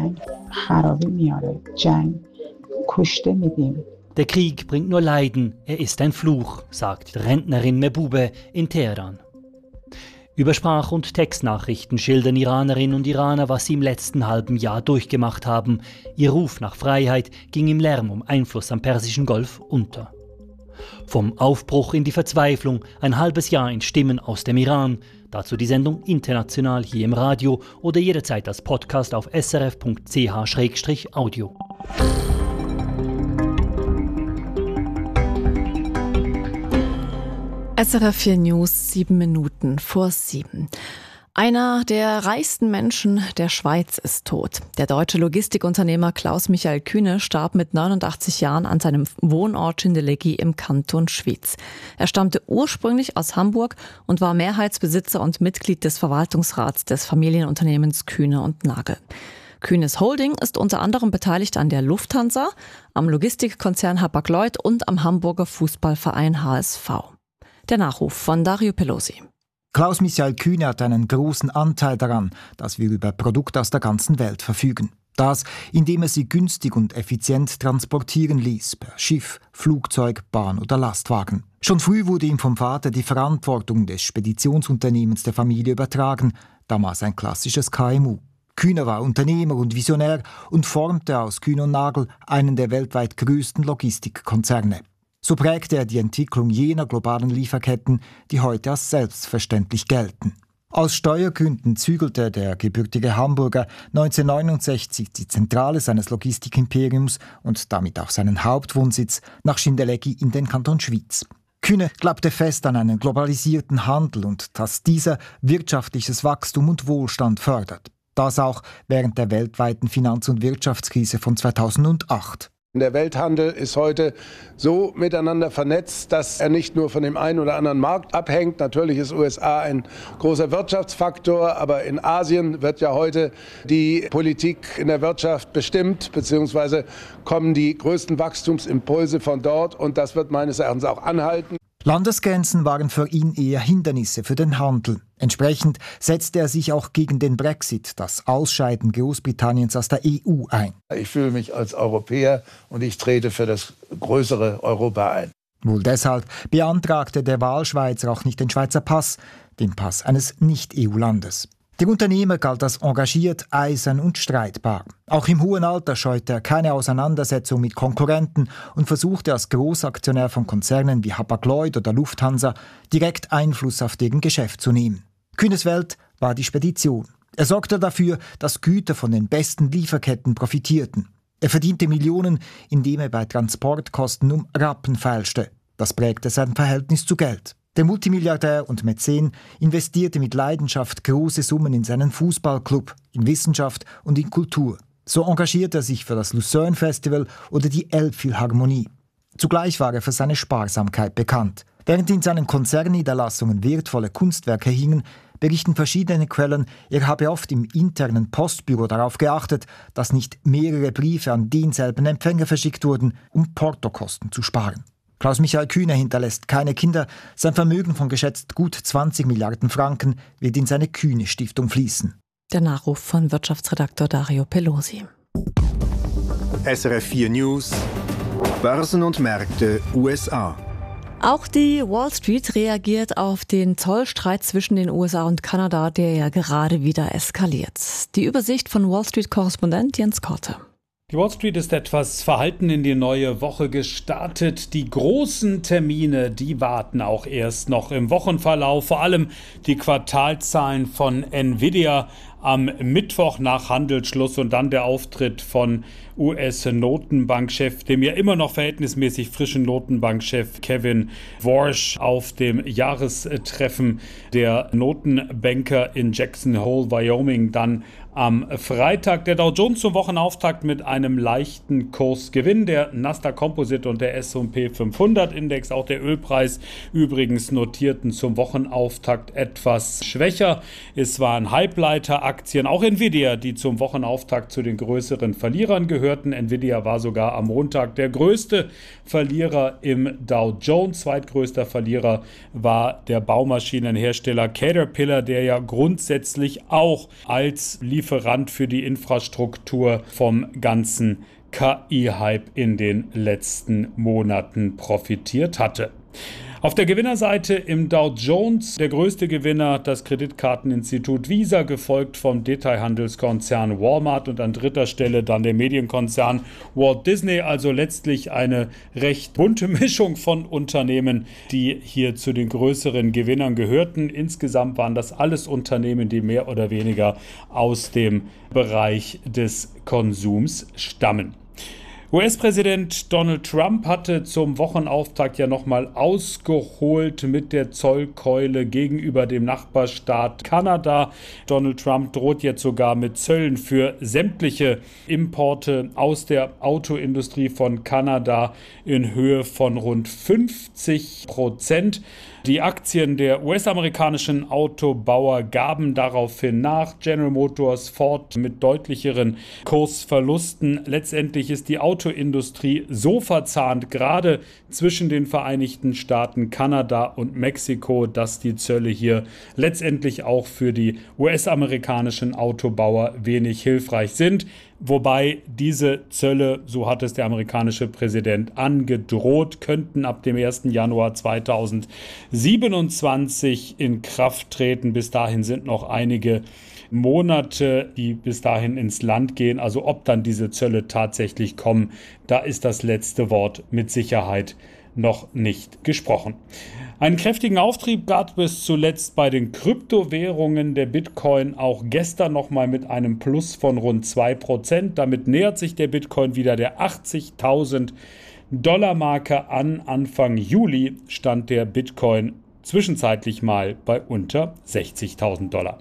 Der Krieg bringt nur Leiden, er ist ein Fluch, sagt Rentnerin Mehbube in Teheran. Über Sprach- und Textnachrichten schildern Iranerinnen und Iraner, was sie im letzten halben Jahr durchgemacht haben. Ihr Ruf nach Freiheit ging im Lärm um Einfluss am Persischen Golf unter. Vom Aufbruch in die Verzweiflung, ein halbes Jahr in Stimmen aus dem Iran. Dazu die Sendung international hier im Radio oder jederzeit als Podcast auf s r f punkt c h slash audio. S R F vier News, sieben Minuten vor sieben. Einer der reichsten Menschen der Schweiz ist tot. Der deutsche Logistikunternehmer Klaus-Michael Kühne starb mit neunundachtzig Jahren an seinem Wohnort Schindelegie im Kanton Schwyz. Er stammte ursprünglich aus Hamburg und war Mehrheitsbesitzer und Mitglied des Verwaltungsrats des Familienunternehmens Kühne und Nagel. Kühnes Holding ist unter anderem beteiligt an der Lufthansa, am Logistikkonzern Hapag-Lloyd und am Hamburger Fußballverein H S V. Der Nachruf von Dario Pelosi. Klaus-Michael Kühne hat einen großen Anteil daran, dass wir über Produkte aus der ganzen Welt verfügen. Das, indem er sie günstig und effizient transportieren ließ, per Schiff, Flugzeug, Bahn oder Lastwagen. Schon früh wurde ihm vom Vater die Verantwortung des Speditionsunternehmens der Familie übertragen, damals ein klassisches K M U. Kühne war Unternehmer und Visionär und formte aus Kühne und Nagel einen der weltweit größten Logistikkonzerne. So prägte er die Entwicklung jener globalen Lieferketten, die heute als selbstverständlich gelten. Aus Steuergründen zügelte der gebürtige Hamburger neunzehnhundertneunundsechzig die Zentrale seines Logistikimperiums und damit auch seinen Hauptwohnsitz nach Schindelegie in den Kanton Schwyz. Kühne glaubte fest an einen globalisierten Handel und dass dieser wirtschaftliches Wachstum und Wohlstand fördert. Das auch während der weltweiten Finanz- und Wirtschaftskrise von zweitausendacht. Der Welthandel ist heute so miteinander vernetzt, dass er nicht nur von dem einen oder anderen Markt abhängt. Natürlich ist U S A ein großer Wirtschaftsfaktor, aber in Asien wird ja heute die Politik in der Wirtschaft bestimmt, beziehungsweise kommen die größten Wachstumsimpulse von dort und das wird meines Erachtens auch anhalten. Landesgrenzen waren für ihn eher Hindernisse für den Handel. Entsprechend setzte er sich auch gegen den Brexit, das Ausscheiden Großbritanniens aus der E U, ein. Ich fühle mich als Europäer und ich trete für das größere Europa ein. Wohl deshalb beantragte der Wahlschweizer auch nicht den Schweizer Pass, den Pass eines Nicht-E U-Landes. Der Unternehmer galt als engagiert, eisern und streitbar. Auch im hohen Alter scheute er keine Auseinandersetzung mit Konkurrenten und versuchte als Großaktionär von Konzernen wie Hapag-Lloyd oder Lufthansa direkt Einfluss auf deren Geschäft zu nehmen. Kühnes Welt war die Spedition. Er sorgte dafür, dass Güter von den besten Lieferketten profitierten. Er verdiente Millionen, indem er bei Transportkosten um Rappen feilschte. Das prägte sein Verhältnis zu Geld. Der Multimilliardär und Mäzen investierte mit Leidenschaft große Summen in seinen Fußballclub, in Wissenschaft und in Kultur. So engagierte er sich für das Lucerne Festival oder die Elbphilharmonie. Zugleich war er für seine Sparsamkeit bekannt. Während in seinen Konzernniederlassungen wertvolle Kunstwerke hingen, berichten verschiedene Quellen, er habe oft im internen Postbüro darauf geachtet, dass nicht mehrere Briefe an denselben Empfänger verschickt wurden, um Portokosten zu sparen. Klaus-Michael Kühne hinterlässt keine Kinder. Sein Vermögen von geschätzt gut zwanzig Milliarden Franken wird in seine Kühne-Stiftung fließen. Der Nachruf von Wirtschaftsredaktor Dario Pelosi. S R F vier News, Börsen und Märkte U S A. Auch die Wall Street reagiert auf den Zollstreit zwischen den U S A und Kanada, der ja gerade wieder eskaliert. Die Übersicht von Wall Street-Korrespondent Jens Korte. Die Wall Street ist etwas verhalten in die neue Woche gestartet. Die großen Termine, die warten auch erst noch im Wochenverlauf. Vor allem die Quartalzahlen von Nvidia am Mittwoch nach Handelsschluss und dann der Auftritt von U S-Notenbankchef, dem ja immer noch verhältnismäßig frischen Notenbankchef Kevin Warsh auf dem Jahrestreffen der Notenbanker in Jackson Hole, Wyoming, dann am Freitag. Der Dow Jones zum Wochenauftakt mit einem leichten Kursgewinn. Der Nasdaq Composite und der S und P fünfhundert Index, auch der Ölpreis übrigens, notierten zum Wochenauftakt etwas schwächer. Es waren Halbleiteraktien, auch Nvidia, die zum Wochenauftakt zu den größeren Verlierern gehörten. Nvidia war sogar am Montag der größte Verlierer im Dow Jones. Zweitgrößter Verlierer war der Baumaschinenhersteller Caterpillar, der ja grundsätzlich auch als Lieferant für die Infrastruktur vom ganzen K I-Hype in den letzten Monaten profitiert hatte. Auf der Gewinnerseite im Dow Jones der größte Gewinner das Kreditkarteninstitut Visa, gefolgt vom Detailhandelskonzern Walmart und an dritter Stelle dann der Medienkonzern Walt Disney. Also letztlich eine recht bunte Mischung von Unternehmen, die hier zu den größeren Gewinnern gehörten. Insgesamt waren das alles Unternehmen, die mehr oder weniger aus dem Bereich des Konsums stammen. U S-Präsident Donald Trump hatte zum Wochenauftakt ja nochmal ausgeholt mit der Zollkeule gegenüber dem Nachbarstaat Kanada. Donald Trump droht jetzt sogar mit Zöllen für sämtliche Importe aus der Autoindustrie von Kanada in Höhe von rund fünfzig Prozent. Die Aktien der U S-amerikanischen Autobauer gaben daraufhin nach. General Motors, Ford mit deutlicheren Kursverlusten. Letztendlich ist die Autoindustrie so verzahnt, gerade zwischen den Vereinigten Staaten, Kanada und Mexiko, dass die Zölle hier letztendlich auch für die U S-amerikanischen Autobauer wenig hilfreich sind. Wobei diese Zölle, so hat es der amerikanische Präsident angedroht, könnten ab dem ersten Januar zweitausendsiebenundzwanzig in Kraft treten. Bis dahin sind noch einige Monate, die bis dahin ins Land gehen. Also ob dann diese Zölle tatsächlich kommen, da ist das letzte Wort mit Sicherheit noch nicht gesprochen. Einen kräftigen Auftrieb gab es zuletzt bei den Kryptowährungen. Der Bitcoin auch gestern nochmal mit einem Plus von rund zwei Prozent. Damit nähert sich der Bitcoin wieder der achtzigtausend Dollar Marke an. Anfang Juli stand der Bitcoin zwischenzeitlich mal bei unter sechzigtausend Dollar.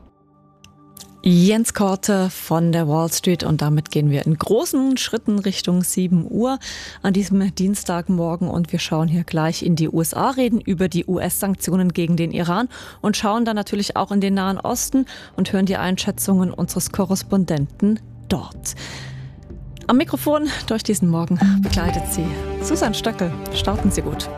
Jens Korte von der Wall Street, und damit gehen wir in großen Schritten Richtung sieben Uhr an diesem Dienstagmorgen, und wir schauen hier gleich in die U S A, reden über die U S-Sanktionen gegen den Iran und schauen dann natürlich auch in den Nahen Osten und hören die Einschätzungen unseres Korrespondenten dort. Am Mikrofon durch diesen Morgen begleitet sie Susanne Stöckel. Starten Sie gut.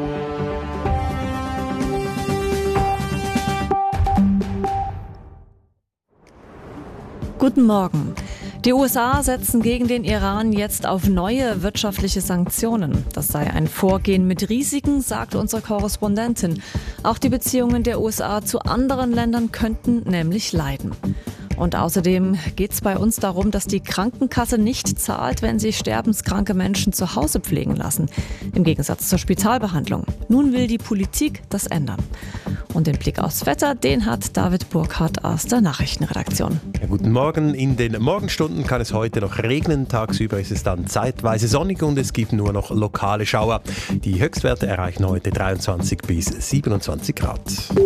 Guten Morgen. Die U S A setzen gegen den Iran jetzt auf neue wirtschaftliche Sanktionen. Das sei ein Vorgehen mit Risiken, sagt unsere Korrespondentin. Auch die Beziehungen der U S A zu anderen Ländern könnten nämlich leiden. Und außerdem geht es bei uns darum, dass die Krankenkasse nicht zahlt, wenn sie sterbenskranke Menschen zu Hause pflegen lassen. Im Gegensatz zur Spitalbehandlung. Nun will die Politik das ändern. Und den Blick aufs Wetter, den hat David Burkhardt aus der Nachrichtenredaktion. Ja, guten Morgen. In den Morgenstunden kann es heute noch regnen. Tagsüber ist es dann zeitweise sonnig und es gibt nur noch lokale Schauer. Die Höchstwerte erreichen heute dreiundzwanzig bis siebenundzwanzig Grad.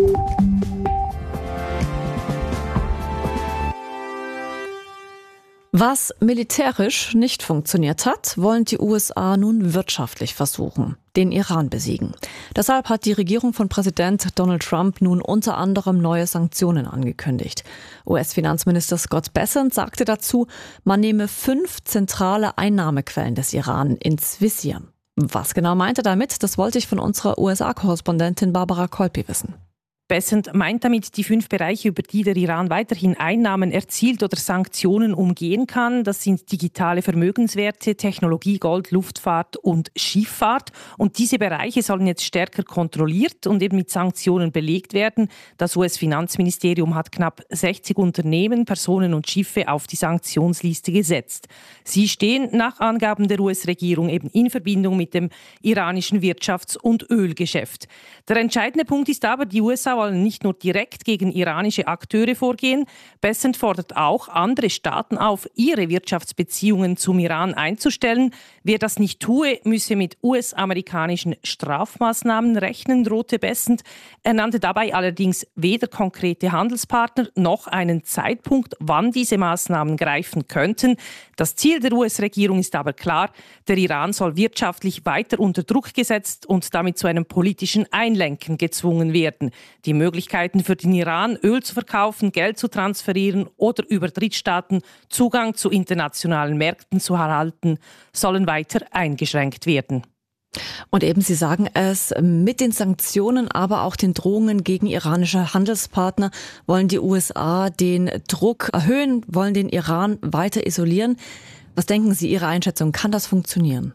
Was militärisch nicht funktioniert hat, wollen die U S A nun wirtschaftlich versuchen, den Iran besiegen. Deshalb hat die Regierung von Präsident Donald Trump nun unter anderem neue Sanktionen angekündigt. U S-Finanzminister Scott Bessent sagte dazu, man nehme fünf zentrale Einnahmequellen des Iran ins Visier. Was genau meint er damit? Das wollte ich von unserer U S A-Korrespondentin Barbara Kolpi wissen. Bessent meint damit die fünf Bereiche, über die der Iran weiterhin Einnahmen erzielt oder Sanktionen umgehen kann. Das sind digitale Vermögenswerte, Technologie, Gold, Luftfahrt und Schifffahrt. Und diese Bereiche sollen jetzt stärker kontrolliert und eben mit Sanktionen belegt werden. Das U S-Finanzministerium hat knapp sechzig Unternehmen, Personen und Schiffe auf die Sanktionsliste gesetzt. Sie stehen nach Angaben der U S-Regierung eben in Verbindung mit dem iranischen Wirtschafts- und Ölgeschäft. Der entscheidende Punkt ist aber, die U S A wollen nicht nur direkt gegen iranische Akteure vorgehen. Bessent fordert auch andere Staaten auf, ihre Wirtschaftsbeziehungen zum Iran einzustellen. Wer das nicht tue, müsse mit U S-amerikanischen Strafmaßnahmen rechnen, drohte Bessent. Er nannte dabei allerdings weder konkrete Handelspartner noch einen Zeitpunkt, wann diese Maßnahmen greifen könnten. Das Ziel der U S-Regierung ist aber klar, der Iran soll wirtschaftlich weiter unter Druck gesetzt und damit zu einem politischen Einlenken gezwungen werden. Die Möglichkeiten für den Iran, Öl zu verkaufen, Geld zu transferieren oder über Drittstaaten Zugang zu internationalen Märkten zu erhalten, sollen weiter eingeschränkt werden. Und eben, Sie sagen es, mit den Sanktionen, aber auch den Drohungen gegen iranische Handelspartner wollen die U S A den Druck erhöhen, wollen den Iran weiter isolieren. Was denken Sie, Ihre Einschätzung, kann das funktionieren?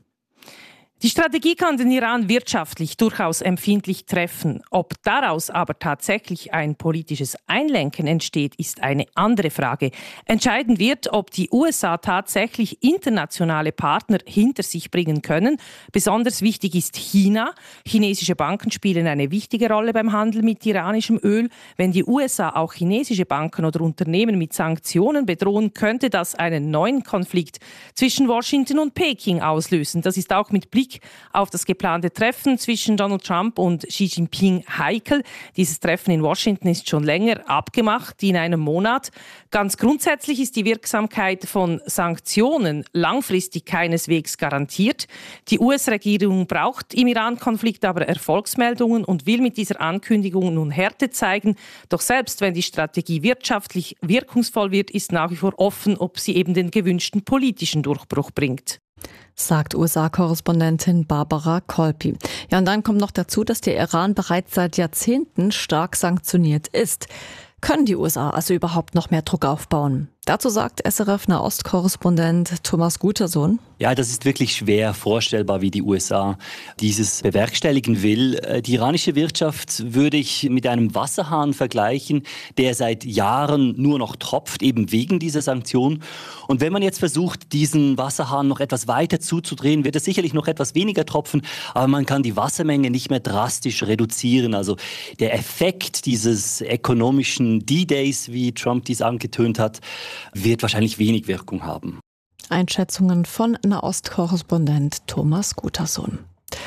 Die Strategie kann den Iran wirtschaftlich durchaus empfindlich treffen. Ob daraus aber tatsächlich ein politisches Einlenken entsteht, ist eine andere Frage. Entscheidend wird, ob die U S A tatsächlich internationale Partner hinter sich bringen können. Besonders wichtig ist China. Chinesische Banken spielen eine wichtige Rolle beim Handel mit iranischem Öl. Wenn die U S A auch chinesische Banken oder Unternehmen mit Sanktionen bedrohen, könnte das einen neuen Konflikt zwischen Washington und Peking auslösen. Das ist auch mit Blick auf das geplante Treffen zwischen Donald Trump und Xi Jinping heikel. Dieses Treffen in Washington ist schon länger abgemacht, in einem Monat. Ganz grundsätzlich ist die Wirksamkeit von Sanktionen langfristig keineswegs garantiert. Die U S-Regierung braucht im Iran-Konflikt aber Erfolgsmeldungen und will mit dieser Ankündigung nun Härte zeigen. Doch selbst wenn die Strategie wirtschaftlich wirkungsvoll wird, ist nach wie vor offen, ob sie eben den gewünschten politischen Durchbruch bringt. Sagt U S A-Korrespondentin Barbara Kolpi. Ja, und dann kommt noch dazu, dass der Iran bereits seit Jahrzehnten stark sanktioniert ist. Können die U S A also überhaupt noch mehr Druck aufbauen? Dazu sagt S R F-Nahost-Korrespondent Thomas Gutersohn. Ja, das ist wirklich schwer vorstellbar, wie die U S A dieses bewerkstelligen will. Die iranische Wirtschaft würde ich mit einem Wasserhahn vergleichen, der seit Jahren nur noch tropft, eben wegen dieser Sanktionen. Und wenn man jetzt versucht, diesen Wasserhahn noch etwas weiter zuzudrehen, wird es sicherlich noch etwas weniger tropfen, aber man kann die Wassermenge nicht mehr drastisch reduzieren. Also der Effekt dieses ökonomischen D-Days, wie Trump dies angetönt hat, wird wahrscheinlich wenig Wirkung haben. Einschätzungen von Nahost-Korrespondent Thomas Gutersohn.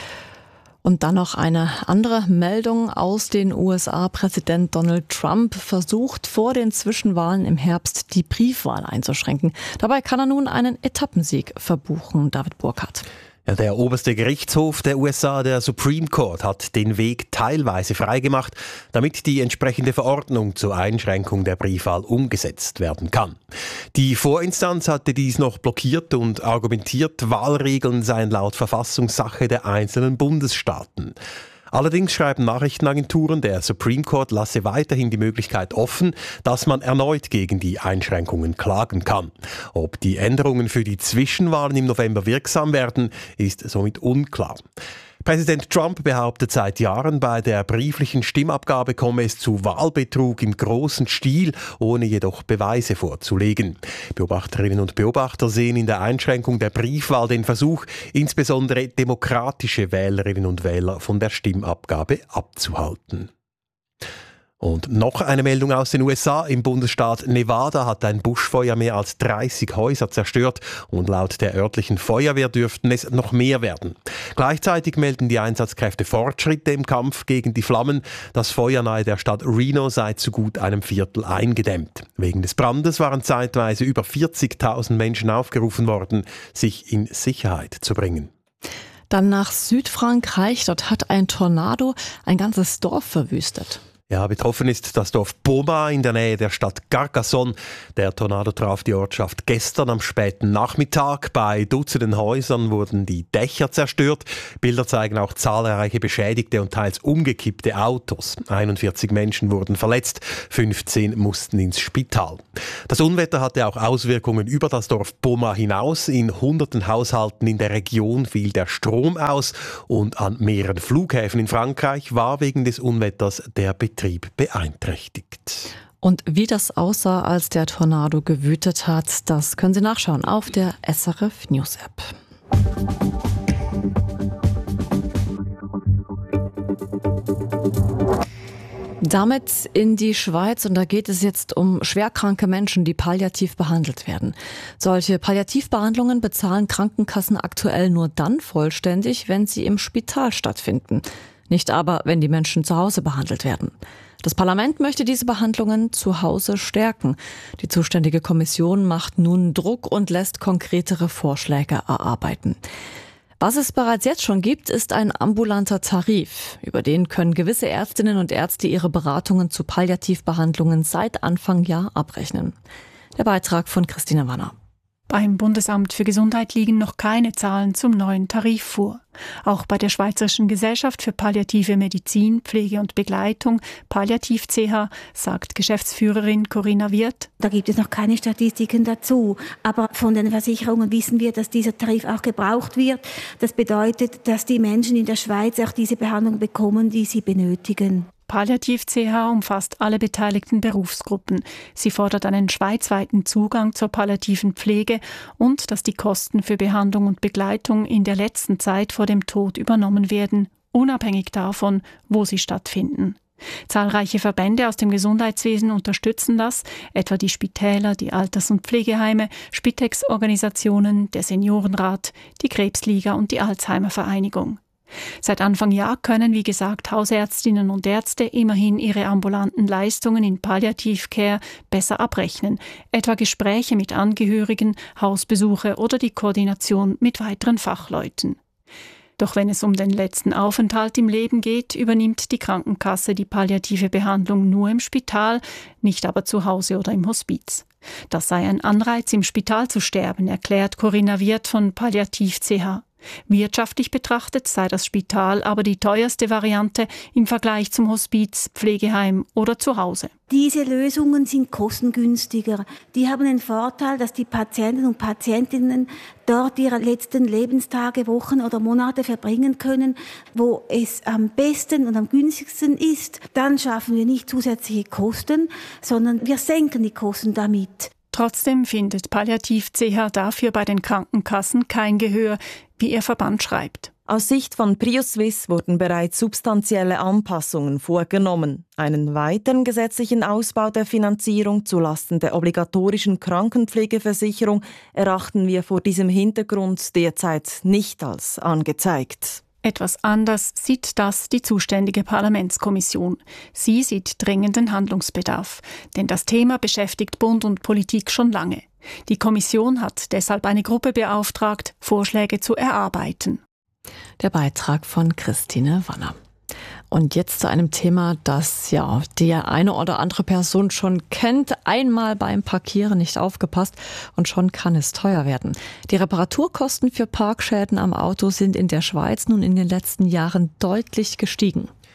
Und dann noch eine andere Meldung aus den U S A. Präsident Donald Trump versucht vor den Zwischenwahlen im Herbst die Briefwahl einzuschränken. Dabei kann er nun einen Etappensieg verbuchen. David Burkhardt. Ja, der oberste Gerichtshof der U S A, der Supreme Court, hat den Weg teilweise freigemacht, damit die entsprechende Verordnung zur Einschränkung der Briefwahl umgesetzt werden kann. Die Vorinstanz hatte dies noch blockiert und argumentiert, Wahlregeln seien laut Verfassung Sache der einzelnen Bundesstaaten. Allerdings schreiben Nachrichtenagenturen, der Supreme Court lasse weiterhin die Möglichkeit offen, dass man erneut gegen die Einschränkungen klagen kann. Ob die Änderungen für die Zwischenwahlen im November wirksam werden, ist somit unklar. Präsident Trump behauptet seit Jahren, bei der brieflichen Stimmabgabe komme es zu Wahlbetrug im großen Stil, ohne jedoch Beweise vorzulegen. Beobachterinnen und Beobachter sehen in der Einschränkung der Briefwahl den Versuch, insbesondere demokratische Wählerinnen und Wähler von der Stimmabgabe abzuhalten. Und noch eine Meldung aus den U S A. Im Bundesstaat Nevada hat ein Buschfeuer mehr als dreißig Häuser zerstört und laut der örtlichen Feuerwehr dürften es noch mehr werden. Gleichzeitig melden die Einsatzkräfte Fortschritte im Kampf gegen die Flammen. Das Feuer nahe der Stadt Reno sei zu gut einem Viertel eingedämmt. Wegen des Brandes waren zeitweise über vierzigtausend Menschen aufgerufen worden, sich in Sicherheit zu bringen. Dann nach Südfrankreich. Dort hat ein Tornado ein ganzes Dorf verwüstet. Ja, betroffen ist das Dorf Boma in der Nähe der Stadt Carcassonne. Der Tornado traf die Ortschaft gestern am späten Nachmittag. Bei Dutzenden Häusern wurden die Dächer zerstört. Bilder zeigen auch zahlreiche beschädigte und teils umgekippte Autos. einundvierzig Menschen wurden verletzt, fünfzehn mussten ins Spital. Das Unwetter hatte auch Auswirkungen über das Dorf Boma hinaus. In hunderten Haushalten in der Region fiel der Strom aus und an mehreren Flughäfen in Frankreich war wegen des Unwetters der Betrieb beeinträchtigt. Und wie das aussah, als der Tornado gewütet hat, das können Sie nachschauen auf der S R F News App. Damit in die Schweiz, und da geht es jetzt um schwerkranke Menschen, die palliativ behandelt werden. Solche Palliativbehandlungen bezahlen Krankenkassen aktuell nur dann vollständig, wenn sie im Spital stattfinden. Nicht aber, wenn die Menschen zu Hause behandelt werden. Das Parlament möchte diese Behandlungen zu Hause stärken. Die zuständige Kommission macht nun Druck und lässt konkretere Vorschläge erarbeiten. Was es bereits jetzt schon gibt, ist ein ambulanter Tarif. Über den können gewisse Ärztinnen und Ärzte ihre Beratungen zu Palliativbehandlungen seit Anfang Jahr abrechnen. Der Beitrag von Christine Wanner. Beim Bundesamt für Gesundheit liegen noch keine Zahlen zum neuen Tarif vor. Auch bei der Schweizerischen Gesellschaft für palliative Medizin, Pflege und Begleitung, Palliativ C H, sagt Geschäftsführerin Corinna Wirth: Da gibt es noch keine Statistiken dazu. Aber von den Versicherungen wissen wir, dass dieser Tarif auch gebraucht wird. Das bedeutet, dass die Menschen in der Schweiz auch diese Behandlung bekommen, die sie benötigen. Palliativ C H umfasst alle beteiligten Berufsgruppen. Sie fordert einen schweizweiten Zugang zur palliativen Pflege und dass die Kosten für Behandlung und Begleitung in der letzten Zeit vor dem Tod übernommen werden, unabhängig davon, wo sie stattfinden. Zahlreiche Verbände aus dem Gesundheitswesen unterstützen das, etwa die Spitäler, die Alters- und Pflegeheime, Spitex-Organisationen, der Seniorenrat, die Krebsliga und die Alzheimer-Vereinigung. Seit Anfang Jahr können, wie gesagt, Hausärztinnen und Ärzte immerhin ihre ambulanten Leistungen in Palliativcare besser abrechnen, etwa Gespräche mit Angehörigen, Hausbesuche oder die Koordination mit weiteren Fachleuten. Doch wenn es um den letzten Aufenthalt im Leben geht, übernimmt die Krankenkasse die palliative Behandlung nur im Spital, nicht aber zu Hause oder im Hospiz. Das sei ein Anreiz, im Spital zu sterben, erklärt Corinna Wirth von Palliativ C H. Wirtschaftlich betrachtet sei das Spital aber die teuerste Variante im Vergleich zum Hospiz, Pflegeheim oder zu Hause. Diese Lösungen sind kostengünstiger. Die haben den Vorteil, dass die Patienten und Patientinnen dort ihre letzten Lebenstage, Wochen oder Monate verbringen können, wo es am besten und am günstigsten ist. Dann schaffen wir nicht zusätzliche Kosten, sondern wir senken die Kosten damit. Trotzdem findet Palliativ C H dafür bei den Krankenkassen kein Gehör, wie ihr Verband schreibt. Aus Sicht von PrioSwiss wurden bereits substanzielle Anpassungen vorgenommen. Einen weiteren gesetzlichen Ausbau der Finanzierung zulasten der obligatorischen Krankenpflegeversicherung erachten wir vor diesem Hintergrund derzeit nicht als angezeigt. Etwas anders sieht das die zuständige Parlamentskommission. Sie sieht dringenden Handlungsbedarf, denn das Thema beschäftigt Bund und Politik schon lange. Die Kommission hat deshalb eine Gruppe beauftragt, Vorschläge zu erarbeiten. Der Beitrag von Christine Wanner. Und jetzt zu einem Thema, das ja die eine oder andere Person schon kennt. Einmal beim Parkieren nicht aufgepasst und schon kann es teuer werden. Die Reparaturkosten für Parkschäden am Auto sind in der Schweiz nun in den letzten Jahren deutlich gestiegen.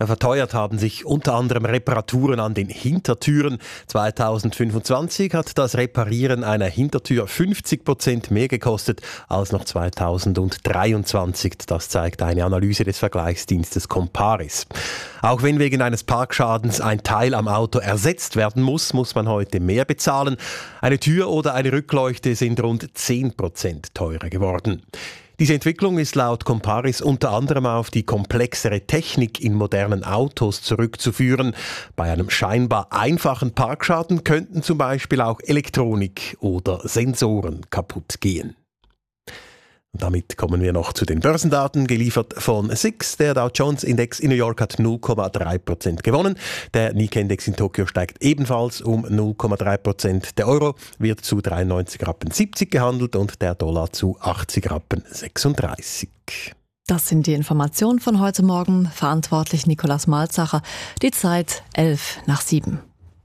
Verteuert haben sich unter anderem Reparaturen an den Hintertüren. zweitausendfünfundzwanzig hat das Reparieren einer Hintertür fünfzig Prozent mehr gekostet als noch zweitausenddreiundzwanzig. Das zeigt eine Analyse des Vergleichsdienstes Comparis. Auch wenn wegen eines Parkschadens ein Teil am Auto ersetzt werden muss, muss man heute mehr bezahlen. Eine Tür oder eine Rückleuchte sind rund zehn Prozent teurer geworden. Diese Entwicklung ist laut Comparis unter anderem auf die komplexere Technik in modernen Autos zurückzuführen. Bei einem scheinbar einfachen Parkschaden könnten zum Beispiel auch Elektronik oder Sensoren kaputt gehen. Und damit kommen wir noch zu den Börsendaten, geliefert von S I X. Der Dow Jones Index in New York hat null Komma drei Prozent gewonnen. Der Nikkei-Index in Tokio steigt ebenfalls um null Komma drei Prozent. Der Euro wird zu dreiundneunzig Rappen siebzig gehandelt und der Dollar zu achtzig Rappen sechsunddreißig. Das sind die Informationen von heute Morgen. Verantwortlich Nikolaus Malzacher. Die Zeit elf nach sieben.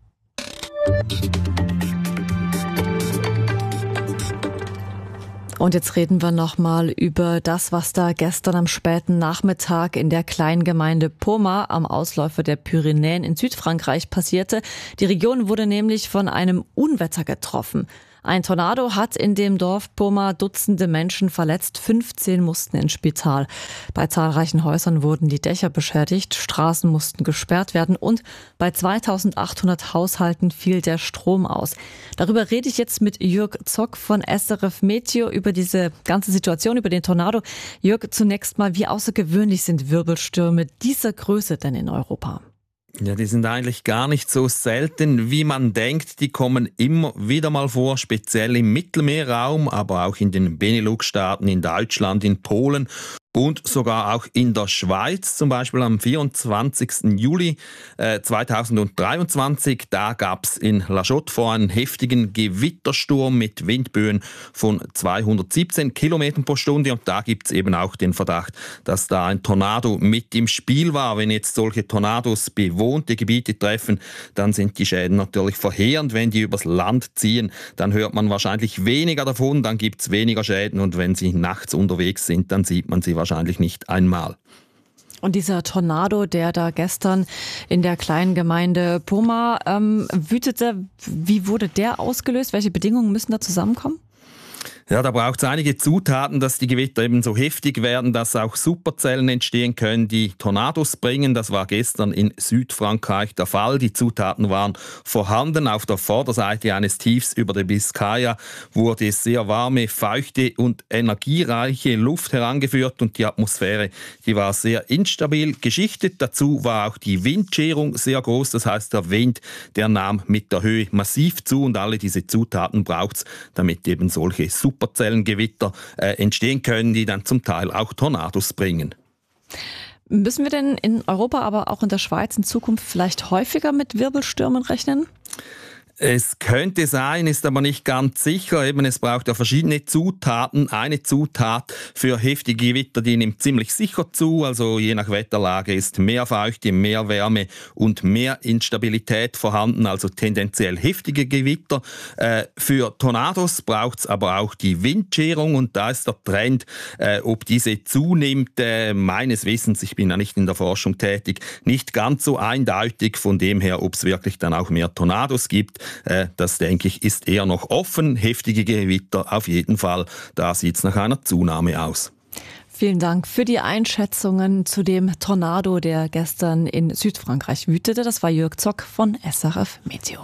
Und jetzt reden wir nochmal über das, was da gestern am späten Nachmittag in der Kleingemeinde Poma am Ausläufer der Pyrenäen in Südfrankreich passierte. Die Region wurde nämlich von einem Unwetter getroffen. Ein Tornado hat in dem Dorf Poma Dutzende Menschen verletzt, fünfzehn mussten ins Spital. Bei zahlreichen Häusern wurden die Dächer beschädigt, Straßen mussten gesperrt werden und bei zweitausendachthundert Haushalten fiel der Strom aus. Darüber rede ich jetzt mit Jörg Zock von S R F Meteo über diese ganze Situation, über den Tornado. Jörg, zunächst mal, wie außergewöhnlich sind Wirbelstürme dieser Größe denn in Europa? Ja, die sind eigentlich gar nicht so selten, wie man denkt. Die kommen immer wieder mal vor, speziell im Mittelmeerraum, aber auch in den Benelux-Staaten, in Deutschland, in Polen und sogar auch in der Schweiz. Zum Beispiel am vierundzwanzigsten Juli zweitausenddreiundzwanzig, da gab es in La Chaux-de-Fonds einen heftigen Gewittersturm mit Windböen von zweihundertsiebzehn Kilometern pro Stunde. Und da gibt es eben auch den Verdacht, dass da ein Tornado mit im Spiel war. Wenn jetzt solche Tornados bewohnte Gebiete treffen, dann sind die Schäden natürlich verheerend. Wenn die übers Land ziehen, dann hört man wahrscheinlich weniger davon, dann gibt es weniger Schäden. Und wenn sie nachts unterwegs sind, dann sieht man sie wahrscheinlich nicht einmal. Und dieser Tornado, der da gestern in der kleinen Gemeinde Poma ähm, wütete, wie wurde der ausgelöst? Welche Bedingungen müssen da zusammenkommen? Ja, da braucht es einige Zutaten, dass die Gewitter eben so heftig werden, dass auch Superzellen entstehen können, die Tornados bringen. Das war gestern in Südfrankreich der Fall. Die Zutaten waren vorhanden. Auf der Vorderseite eines Tiefs über der Biskaya wurde sehr warme, feuchte und energiereiche Luft herangeführt und die Atmosphäre, die war sehr instabil geschichtet. Dazu war auch die Windscherung sehr groß. Das heißt, der Wind, der nahm mit der Höhe massiv zu und alle diese Zutaten braucht es, damit eben solche Superzellen Superzellengewitter äh, entstehen können, die dann zum Teil auch Tornados bringen. Müssen wir denn in Europa, aber auch in der Schweiz in Zukunft vielleicht häufiger mit Wirbelstürmen rechnen? Es könnte sein, ist aber nicht ganz sicher. Eben, es braucht ja verschiedene Zutaten. Eine Zutat für heftige Gewitter, die nimmt ziemlich sicher zu. Also je nach Wetterlage ist mehr Feuchte, mehr Wärme und mehr Instabilität vorhanden. Also tendenziell heftige Gewitter. Äh, für Tornados braucht es aber auch die Windscherung. Und da ist der Trend, äh, ob diese zunimmt, äh, meines Wissens, ich bin ja nicht in der Forschung tätig, nicht ganz so eindeutig. Von dem her, ob es wirklich dann auch mehr Tornados gibt. Das, denke ich, ist eher noch offen. Heftige Gewitter auf jeden Fall. Da sieht es nach einer Zunahme aus. Vielen Dank für die Einschätzungen zu dem Tornado, der gestern in Südfrankreich wütete. Das war Jörg Zock von S R F Meteo.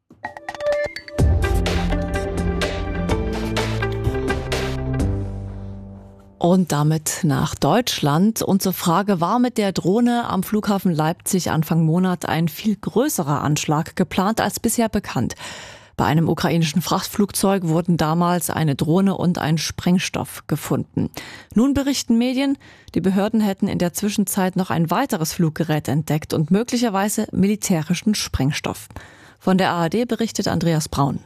Und damit nach Deutschland. Und zur Frage, war mit der Drohne am Flughafen Leipzig Anfang Monat ein viel größerer Anschlag geplant als bisher bekannt. Bei einem ukrainischen Frachtflugzeug wurden damals eine Drohne und ein Sprengstoff gefunden. Nun berichten Medien, die Behörden hätten in der Zwischenzeit noch ein weiteres Fluggerät entdeckt und möglicherweise militärischen Sprengstoff. Von der A R D berichtet Andreas Braun.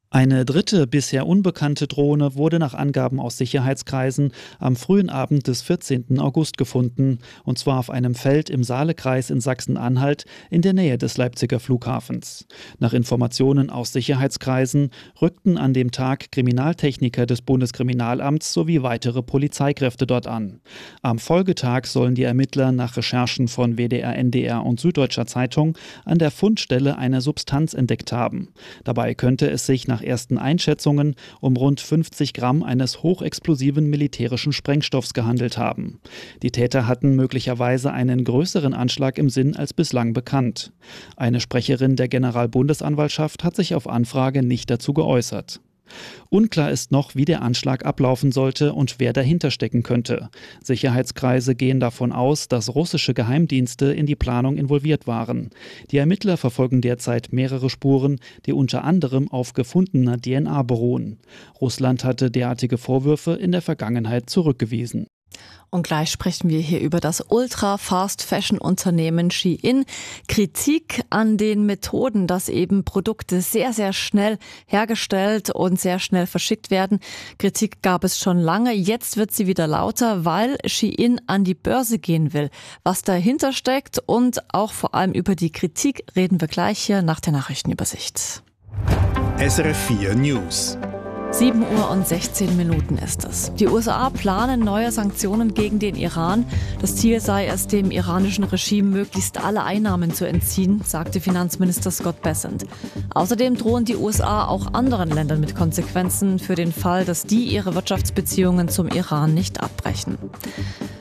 Eine dritte, bisher unbekannte Drohne wurde nach Angaben aus Sicherheitskreisen am frühen Abend des vierzehnten August gefunden, und zwar auf einem Feld im Saalekreis in Sachsen-Anhalt in der Nähe des Leipziger Flughafens. Nach Informationen aus Sicherheitskreisen rückten an dem Tag Kriminaltechniker des Bundeskriminalamts sowie weitere Polizeikräfte dort an. Am Folgetag sollen die Ermittler nach Recherchen von W D R, N D R und Süddeutscher Zeitung an der Fundstelle eine Substanz entdeckt haben. Dabei könnte es sich nach ersten Einschätzungen um rund fünfzig Gramm eines hochexplosiven militärischen Sprengstoffs gehandelt haben. Die Täter hatten möglicherweise einen größeren Anschlag im Sinn als bislang bekannt. Eine Sprecherin der Generalbundesanwaltschaft hat sich auf Anfrage nicht dazu geäußert. Unklar ist noch, wie der Anschlag ablaufen sollte und wer dahinter stecken könnte. Sicherheitskreise gehen davon aus, dass russische Geheimdienste in die Planung involviert waren. Die Ermittler verfolgen derzeit mehrere Spuren, die unter anderem auf gefundener D N A beruhen. Russland hatte derartige Vorwürfe in der Vergangenheit zurückgewiesen. Und gleich sprechen wir hier über das Ultra-Fast-Fashion-Unternehmen Shein. Kritik an den Methoden, dass eben Produkte sehr, sehr schnell hergestellt und sehr schnell verschickt werden. Kritik gab es schon lange. Jetzt wird sie wieder lauter, weil Shein an die Börse gehen will. Was dahinter steckt und auch vor allem über die Kritik reden wir gleich hier nach der Nachrichtenübersicht. S R F vier News. sieben Uhr und sechzehn Minuten ist es. Die U S A planen neue Sanktionen gegen den Iran. Das Ziel sei es, dem iranischen Regime möglichst alle Einnahmen zu entziehen, sagte Finanzminister Scott Bessent. Außerdem drohen die U S A auch anderen Ländern mit Konsequenzen für den Fall, dass die ihre Wirtschaftsbeziehungen zum Iran nicht abbrechen.